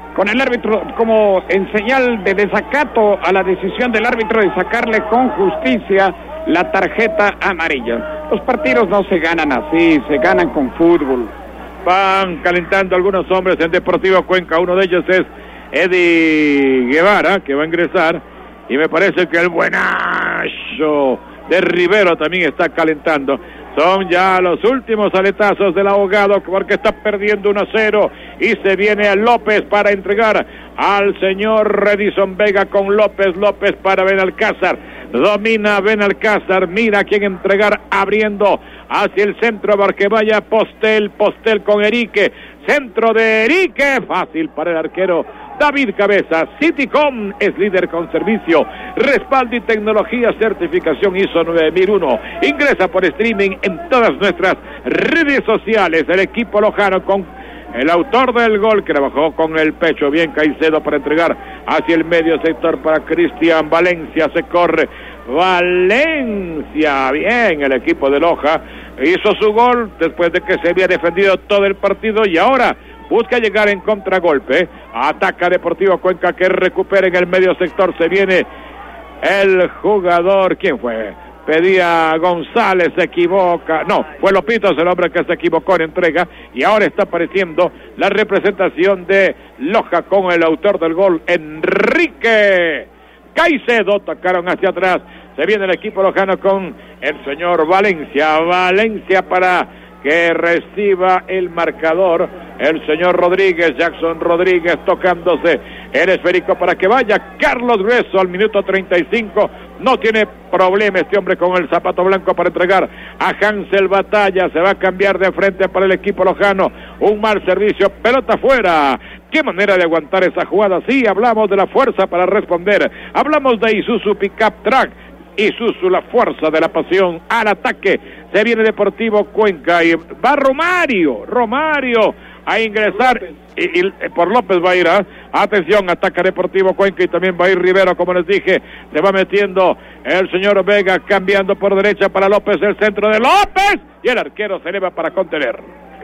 como en señal de desacato a la decisión del árbitro de sacarle con justicia la tarjeta amarilla. Los partidos no se ganan así, se ganan con fútbol. Van calentando algunos hombres en Deportivo Cuenca. Uno de ellos es Eddie Guevara, que va a ingresar. Y me parece que el buenazo de Rivero también está calentando. Son ya los últimos aletazos del abogado, porque está perdiendo 1-0. Y se viene a López para entregar al señor Edison Vega con López. López para Benalcázar. Domina Benalcázar. Mira a quién entregar, abriendo hacia el centro para que vaya Postel. Postel con Enrique. Centro de Enrique. Fácil para el arquero David Cabeza. Citycom es líder con servicio, respaldo y tecnología, certificación ISO 9001. Ingresa por streaming en todas nuestras redes sociales. El equipo lojano con el autor del gol que trabajó con el pecho bien Caicedo para entregar hacia el medio sector para Cristian Valencia. Se corre Valencia. Bien, el equipo de Loja hizo su gol después de que se había defendido todo el partido y ahora busca llegar en contragolpe. Ataca Deportivo Cuenca, que recupera en el medio sector. Se viene el jugador. ¿Quién fue? Pedía González, se equivoca. No, fue Lopitos el hombre que se equivocó en entrega. Y ahora está apareciendo la representación de Loja con el autor del gol, Enrique Caicedo. Tocaron hacia atrás. Se viene el equipo lojano con el señor Valencia. Valencia para que reciba el marcador el señor Rodríguez. Jackson Rodríguez tocándose el esférico para que vaya Carlos Grueso al minuto 35. No tiene problema este hombre con el zapato blanco para entregar a Hansel Batalla. Se va a cambiar de frente para el equipo lojano. Un mal servicio, pelota fuera. ¿Qué manera de aguantar esa jugada? Sí, hablamos de la fuerza para responder. Hablamos de Isuzu Pickup Track, Isuzu, la fuerza de la pasión, al ataque. Se viene Deportivo Cuenca y va Romario a ingresar y por López va a ir. Atención, ataca Deportivo Cuenca y también va a ir Rivero, como les dije. Se va metiendo el señor Vega, cambiando por derecha para López, el centro de López y el arquero se eleva para contener.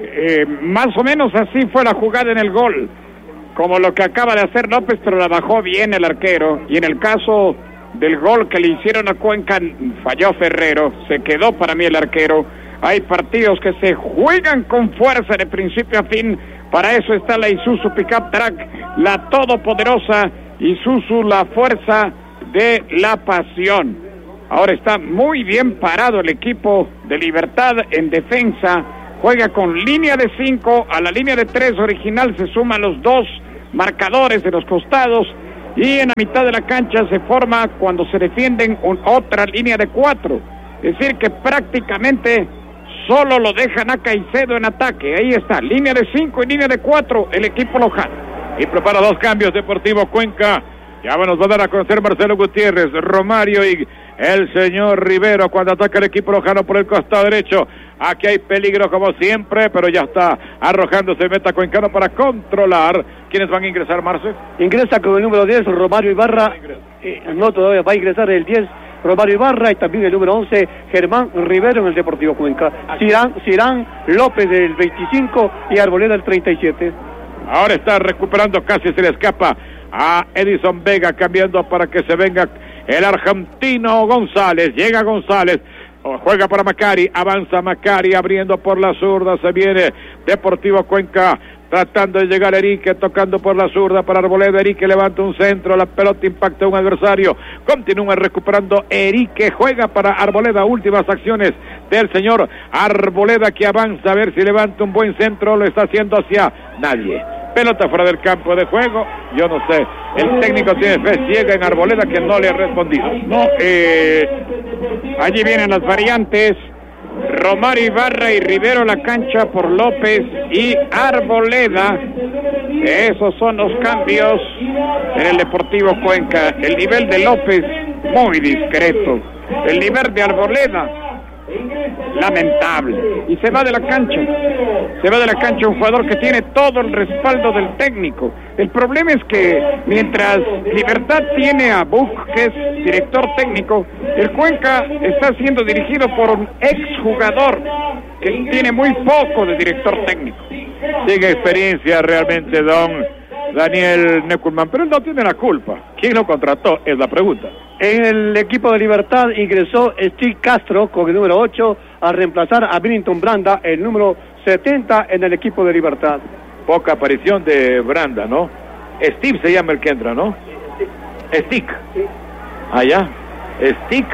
Más o menos así fue la jugada en el gol, como lo que acaba de hacer López, pero la bajó bien el arquero. Y en el caso del gol que le hicieron a Cuenca, falló Ferrero, se quedó para mí el arquero. Hay partidos que se juegan con fuerza de principio a fin. Para eso está la Isuzu Pickup Track, la todopoderosa Isuzu, la fuerza de la pasión. Ahora está muy bien parado el equipo de Libertad en defensa. Juega con línea de 5, a la línea de 3 original se suman los dos marcadores de los costados y en la mitad de la cancha se forma, cuando se defienden, otra línea de 4. Es decir que prácticamente solo lo dejan a Caicedo en ataque. Ahí está, línea de 5 y línea de 4 el equipo local. Y prepara 2 cambios Deportivo Cuenca. Ya nos va a dar a conocer Marcelo Gutiérrez, Romario y el señor Rivero cuando ataca el equipo lojano por el costado derecho. Aquí hay peligro como siempre, pero ya está arrojándose meta cuencano para controlar. ¿Quiénes van a ingresar, Marce? Ingresa con el número 10, Romario Ibarra. No, todavía va a ingresar el 10, Romario Ibarra, y también el número 11, Germán Rivero en el Deportivo Cuenca. Cirán López del 25 y Arboleda del 37. Ahora está recuperando, casi se le escapa a Edison Vega, cambiando para que se venga el argentino González. Llega González, juega para Macari, avanza Macari abriendo por la zurda, se viene Deportivo Cuenca tratando de llegar Erique, tocando por la zurda para Arboleda. Erique levanta un centro, la pelota impacta a un adversario, continúa recuperando Erique, juega para Arboleda. Últimas acciones del señor Arboleda, que avanza a ver si levanta un buen centro, lo está haciendo hacia nadie. Pelota fuera del campo de juego, yo no sé, el técnico tiene fe ciega en Arboleda, que no le ha respondido. No, allí vienen las variantes. Romario Ibarra y Rivero la cancha por López y Arboleda. Esos son los cambios en el Deportivo Cuenca. El nivel de López muy discreto, el nivel de Arboleda lamentable, y se va de la cancha un jugador que tiene todo el respaldo del técnico. El problema es que mientras Libertad tiene a Buch, que es director técnico, el Cuenca está siendo dirigido por un exjugador que tiene muy poco de director técnico. Sigue experiencia realmente don Daniel Neckelman, pero él no tiene la culpa. ¿Quién lo contrató? Es la pregunta. En el equipo de Libertad ingresó Steve Castro con el número 8 a reemplazar a Billington Branda, el número 70 en el equipo de Libertad. Poca aparición de Branda, ¿no? Steve se llama el que entra, ¿no? Stick. Allá. Stick.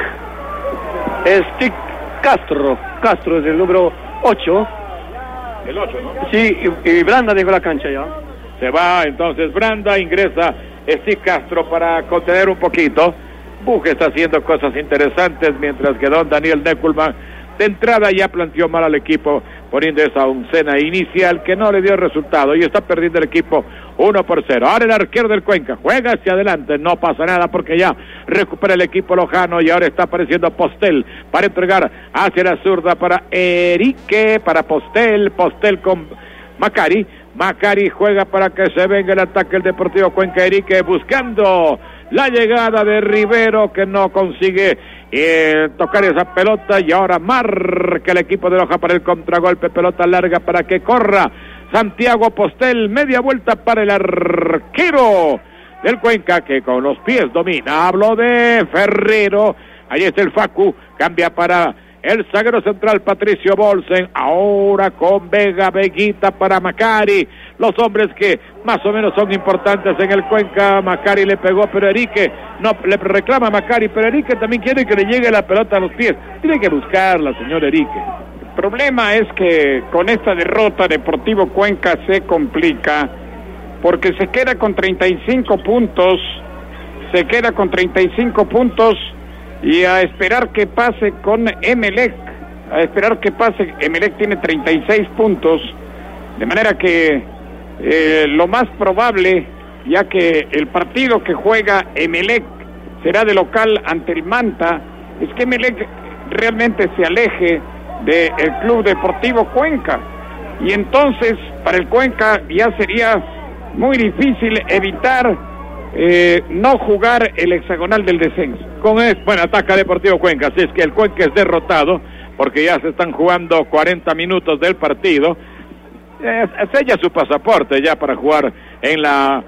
Steve Castro. Castro es el número 8. El 8, ¿no? Sí, y Branda dejó la cancha ya. Se va entonces Branda, ingresa Steve Castro para contener un poquito. Buch está haciendo cosas interesantes, mientras que don Daniel Neckelman de entrada ya planteó mal al equipo, poniendo esa oncena inicial que no le dio resultado y está perdiendo el equipo 1-0. Ahora el arquero del Cuenca juega hacia adelante, no pasa nada porque ya recupera el equipo lojano y ahora está apareciendo Postel para entregar hacia la zurda para Erique, para Postel con Macari. Macari juega para que se venga el ataque del Deportivo Cuenca. Erique buscando la llegada de Rivero, que no consigue tocar esa pelota, y ahora marca el equipo de Loja para el contragolpe. Pelota larga para que corra Santiago Postel, media vuelta para el arquero del Cuenca, que con los pies domina. Hablo de Ferrero, ahí está el Facu, cambia para el zaguero central Patricio Bolsen, ahora con Vega, Veguita para Macari, los hombres que más o menos son importantes en el Cuenca. Macari le pegó, pero Erique no le reclama a Macari, pero Erique también quiere que le llegue la pelota a los pies. Tiene que buscarla, señor Erique. El problema es que con esta derrota Deportivo Cuenca se complica, porque se queda con 35 puntos, y a esperar que pase con Emelec, Emelec tiene 36 puntos, de manera que lo más probable, ya que el partido que juega Emelec será de local ante el Manta, es que Emelec realmente se aleje del Club Deportivo Cuenca. Y entonces, para el Cuenca ya sería muy difícil evitar no jugar el hexagonal del descenso. Bueno, ataca Deportivo Cuenca, así es que el Cuenca es derrotado, porque ya se están jugando 40 minutos del partido. Sella su pasaporte ya para jugar en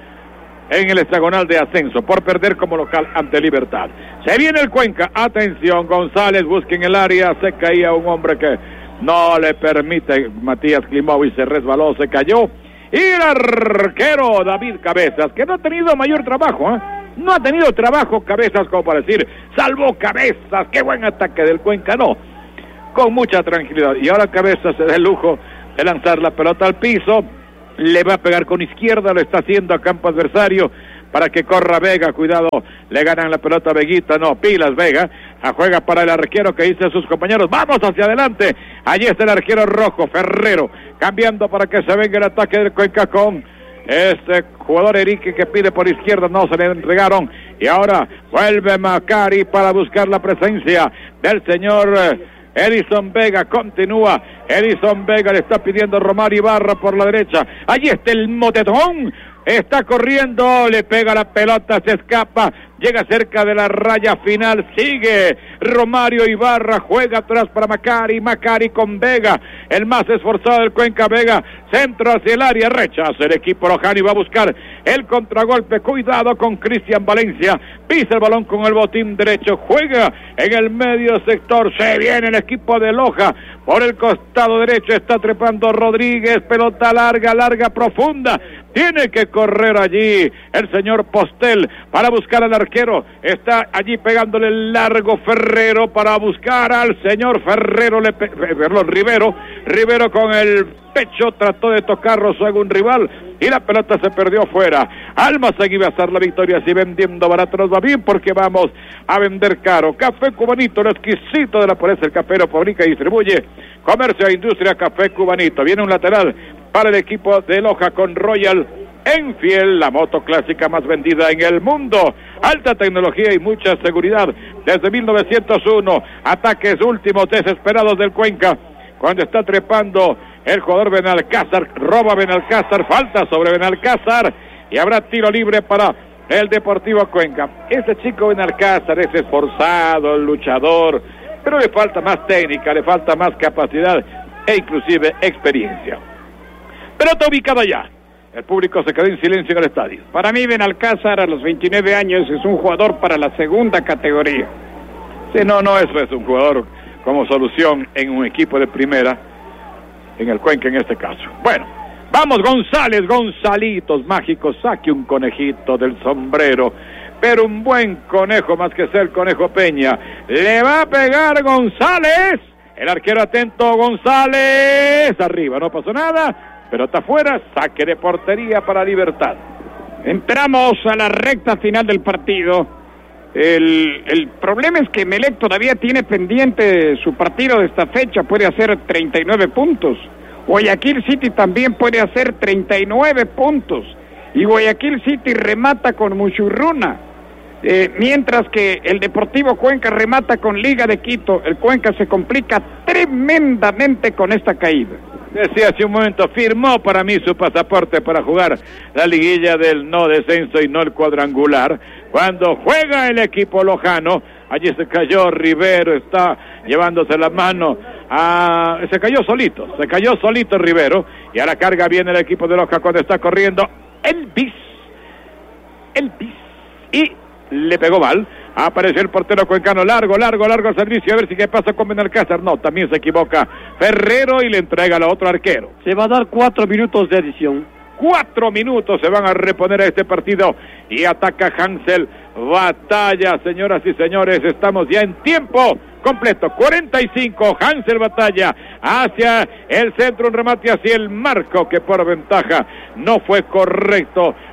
el hexagonal de ascenso, por perder como local ante Libertad. Se viene el Cuenca, atención, González busca en el área, se caía un hombre que no le permite, Matías Klimovic se resbaló, se cayó, y el arquero David Cabezas, que no ha tenido mayor trabajo, no ha tenido trabajo Cabezas como para decir, salvó Cabezas, qué buen ataque del Cuenca, no, con mucha tranquilidad, y ahora Cabezas se da el lujo de lanzar la pelota al piso, le va a pegar con izquierda, lo está haciendo a campo adversario para que corra Vega, cuidado, le ganan la pelota a Veguita, no, pilas Vega, juega para el arquero que dice a sus compañeros, vamos hacia adelante, allí está el arquero rojo, Ferrero, cambiando para que se venga el ataque del Cuenca con este jugador Erique que pide por izquierda, no se le entregaron, y ahora vuelve Macari para buscar la presencia del señor Edison Vega, continúa Edison Vega, le está pidiendo Romario Ibarra por la derecha, allí está el motetón, está corriendo, le pega la pelota, se escapa, llega cerca de la raya final, sigue Romario Ibarra, juega atrás para Macari, Macari con Vega, el más esforzado del Cuenca, Vega, centro hacia el área, rechaza el equipo lojano y va a buscar el contragolpe, cuidado con Cristian Valencia, pisa el balón con el botín derecho, juega en el medio sector, se viene el equipo de Loja, por el costado derecho está trepando Rodríguez, pelota larga, profunda, tiene que correr allí el señor Postel para buscar al arquero, está allí pegándole el largo Ferrero para buscar al señor Ferrero, Rivero con el pecho trató de tocar Rosuego un rival y la pelota se perdió fuera. Almacén iba a hacer la victoria, si vendiendo barato nos va bien porque vamos a vender caro. Café Cubanito, lo exquisito de la pureza, el café lo fabrica y distribuye Comercio e Industria Café Cubanito. Viene un lateral para el equipo de Loja con Royal Enfield, la moto clásica más vendida en el mundo. Alta tecnología y mucha seguridad desde 1901. Ataques últimos desesperados del Cuenca cuando está trepando el jugador Benalcázar, roba Benalcázar, falta sobre Benalcázar y habrá tiro libre para el Deportivo Cuenca. Este chico Benalcázar es esforzado, luchador, pero le falta más técnica, le falta más capacidad e inclusive experiencia. Pelota ubicada ya. El público se quedó en silencio en el estadio. Para mí Benalcázar a los 29 años es un jugador para la segunda categoría. Sí, no, eso es un jugador como solución en un equipo de primera, en el Cuenca en este caso. Bueno, vamos González, Gonzalitos mágicos, saque un conejito del sombrero, pero un buen conejo más que ser el Conejo Peña. Le va a pegar González, el arquero atento González, arriba, no pasó nada, pelota afuera, saque de portería para Libertad. Entramos a la recta final del partido. El problema es que Emelec todavía tiene pendiente su partido de esta fecha, puede hacer 39 puntos. Guayaquil City también puede hacer 39 puntos. Y Guayaquil City remata con Muchurruna. Mientras que el Deportivo Cuenca remata con Liga de Quito. El Cuenca se complica tremendamente con esta caída. Decía hace un momento, firmó para mí su pasaporte para jugar la liguilla del no descenso y no el cuadrangular. Cuando juega el equipo lojano, allí se cayó Rivero, está llevándose la mano, se cayó solito Rivero, y a la carga viene el equipo de Loja cuando está corriendo el bis, y le pegó mal. Apareció el portero cuencano, largo el servicio, a ver si qué pasa con Benalcázar. No, también se equivoca Ferrero y le entrega al otro arquero. Se va a dar 4 minutos de adición. 4 minutos se van a reponer a este partido y ataca Hansel Batalla, señoras y señores, estamos ya en tiempo completo, 45, Hansel Batalla hacia el centro, un remate hacia el marco que por ventaja no fue correcto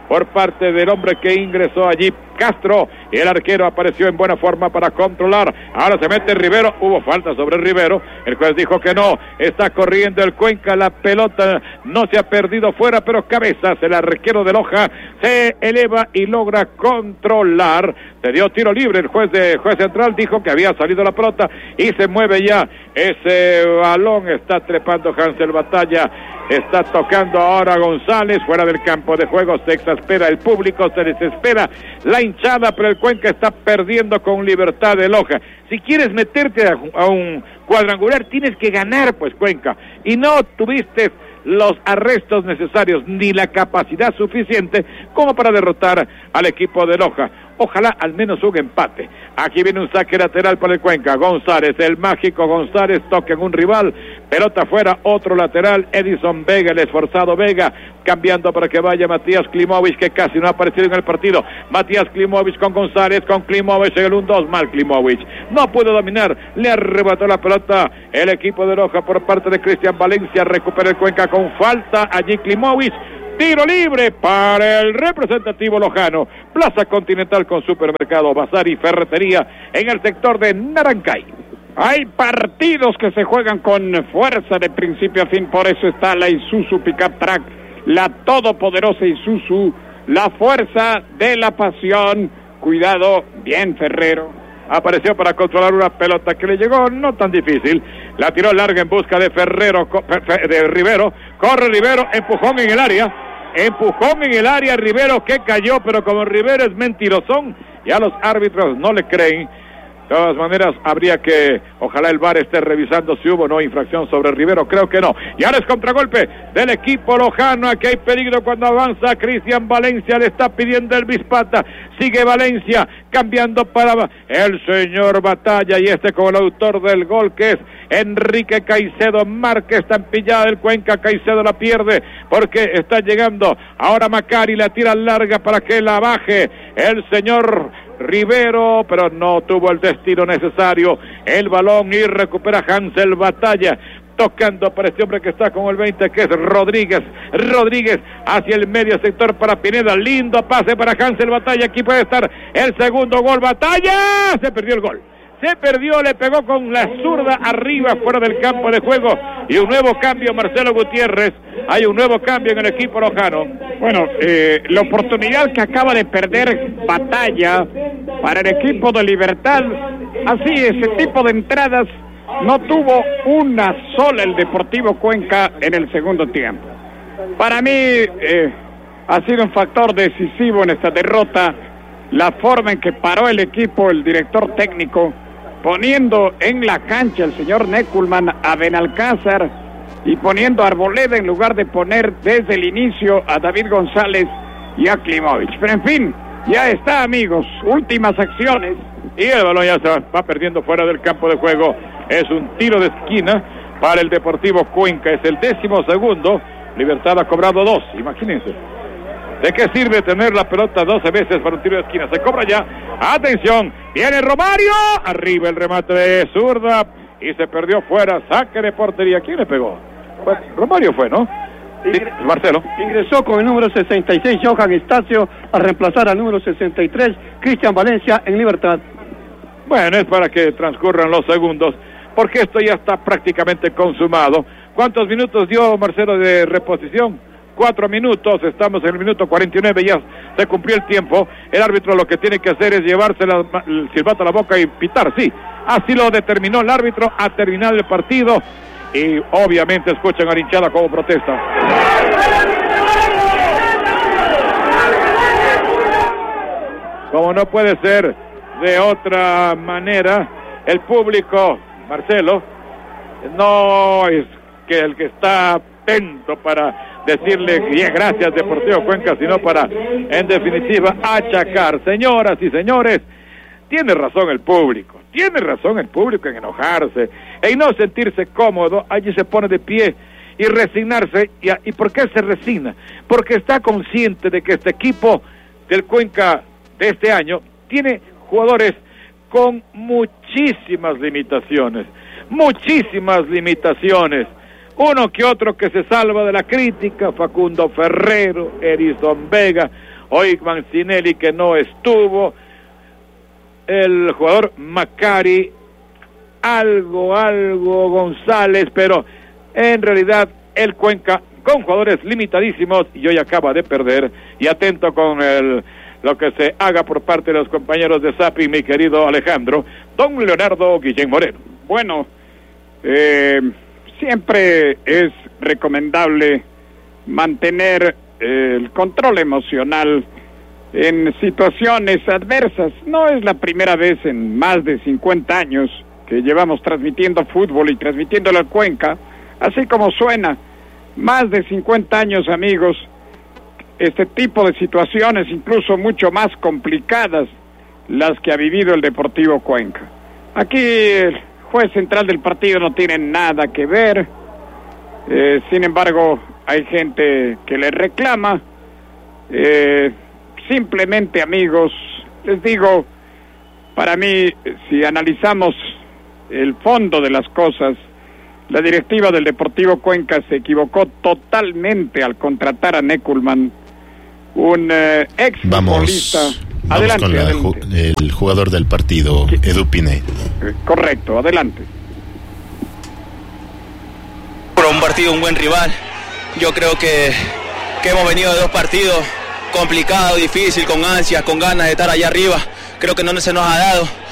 por parte del hombre que ingresó allí, Castro, y el arquero apareció en buena forma para controlar. Ahora se mete Rivero, hubo falta sobre Rivero, el juez dijo que no, está corriendo el Cuenca, la pelota no se ha perdido fuera, pero cabezas, el arquero de Loja se eleva y logra controlar. Se dio tiro libre, el juez central dijo que había salido la pelota y se mueve ya ese balón, está trepando Hansel Batalla, está tocando ahora González, fuera del campo de juego, se exaspera el público, se desespera la hinchada, pero el Cuenca está perdiendo con Libertad de Loja. Si quieres meterte a un cuadrangular, tienes que ganar, pues, Cuenca, y no tuviste los arrestos necesarios ni la capacidad suficiente como para derrotar al equipo de Loja. Ojalá al menos un empate. Aquí viene un saque lateral para el Cuenca. González, el mágico González, toca en un rival, pelota afuera, otro lateral, Edison Vega, el esforzado Vega, cambiando para que vaya Matías Klimovic, que casi no ha aparecido en el partido. Matías Klimovic con González, con Klimovic en el 1-2, mal Klimovic, no pudo dominar, le arrebató la pelota el equipo de Loja por parte de Cristian Valencia, recupera el Cuenca con falta, allí Klimovic. Tiro libre para el representativo lojano. Plaza Continental con supermercado, bazar y ferretería en el sector de Narancay. Hay partidos que se juegan con fuerza de principio a fin, por eso está la Isuzu Pickup Track, la todopoderosa Isuzu, la fuerza de la pasión. Cuidado, bien Ferrero. Apareció para controlar una pelota que le llegó no tan difícil, la tiró larga en busca de de Rivero, corre Rivero, empujón en el área, Rivero que cayó, pero como Rivero es mentirosón, ya los árbitros no le creen. De todas maneras, habría que, ojalá el VAR esté revisando si hubo o no infracción sobre Rivero, creo que no. Y ahora es contragolpe del equipo lojano, aquí hay peligro cuando avanza Cristian Valencia, le está pidiendo el Bispata, sigue Valencia, cambiando para el señor Batalla, y con el autor del gol, que es Enrique Caicedo, marca estampillada del Cuenca, Caicedo la pierde, porque está llegando, ahora Macari la tira larga para que la baje el señor Rivero, pero no tuvo el destino necesario, el balón, y recupera Hansel Batalla, tocando para este hombre que está con el 20, que es Rodríguez hacia el medio sector para Pineda, lindo pase para Hansel Batalla, aquí puede estar el segundo gol, Batalla, se perdió el gol. Se perdió, le pegó con la zurda arriba, fuera del campo de juego, y un nuevo cambio, Marcelo Gutiérrez, hay un nuevo cambio en el equipo lojano. Bueno, la oportunidad que acaba de perder Batalla para el equipo de Libertad, así, ese tipo de entradas, no tuvo una sola el Deportivo Cuenca en el segundo tiempo. Para mí, ha sido un factor decisivo en esta derrota, la forma en que paró el equipo, el director técnico, poniendo en la cancha el señor Neckulman a Benalcázar y poniendo a Arboleda en lugar de poner desde el inicio a David González y a Klimovic. Pero en fin, ya está, amigos, últimas acciones. Y el balón ya se va perdiendo fuera del campo de juego. Es un tiro de esquina para el Deportivo Cuenca, es el 12º. Libertad ha cobrado 2, imagínense. ¿De qué sirve tener la pelota 12 veces para un tiro de esquina? Se cobra ya. ¡Atención! ¡Viene Romario! Arriba el remate de zurda y se perdió fuera. Saque de portería. ¿Quién le pegó? Romario fue, ¿no? Sí, Marcelo. Ingresó con el número 66, Johan Estacio, a reemplazar al número 63, Cristian Valencia, en Libertad. Bueno, es para que transcurran los segundos, porque esto ya está prácticamente consumado. ¿Cuántos minutos dio Marcelo de reposición? 4 minutos, estamos en el minuto 49, ya se cumplió el tiempo. El árbitro lo que tiene que hacer es llevarse el silbato a la boca y pitar, sí. Así lo determinó el árbitro a terminar el partido, y obviamente escuchan a la hinchada como protesta. Como no puede ser de otra manera, el público, Marcelo, no es que el que está atento para decirle bien gracias Deportivo Cuenca, sino para, en definitiva, achacar. Señoras y señores, tiene razón el público en enojarse, en no sentirse cómodo. Allí se pone de pie y resignarse. ¿Y por qué se resigna? Porque está consciente de que este equipo del Cuenca de este año tiene jugadores con muchísimas limitaciones. Uno que otro que se salva de la crítica, Facundo Ferrero, Edison Vega, Oigman Cinelli, que no estuvo, el jugador Macari, algo González, pero en realidad el Cuenca con jugadores limitadísimos y hoy acaba de perder. Y atento con lo que se haga por parte de los compañeros de Sapi, mi querido Alejandro, don Leonardo Guillén Moreno. Bueno, siempre es recomendable mantener el control emocional en situaciones adversas. No es la primera vez en más de 50 años que llevamos transmitiendo fútbol y transmitiéndolo al Cuenca, así como suena, más de 50 años, amigos, este tipo de situaciones, incluso mucho más complicadas, las que ha vivido el Deportivo Cuenca. Aquí el juez central del partido no tiene nada que ver, sin embargo, hay gente que le reclama. Simplemente, amigos, les digo, para mí, si analizamos el fondo de las cosas, la directiva del Deportivo Cuenca se equivocó totalmente al contratar a Neckelmann, un ex futbolista. Vamos con el jugador del partido, Edu Pineda. Correcto, adelante. Por un partido, un buen rival. Yo creo que hemos venido de 2 partidos complicados, difíciles, con ansias, con ganas de estar allá arriba. Creo que no se nos ha dado.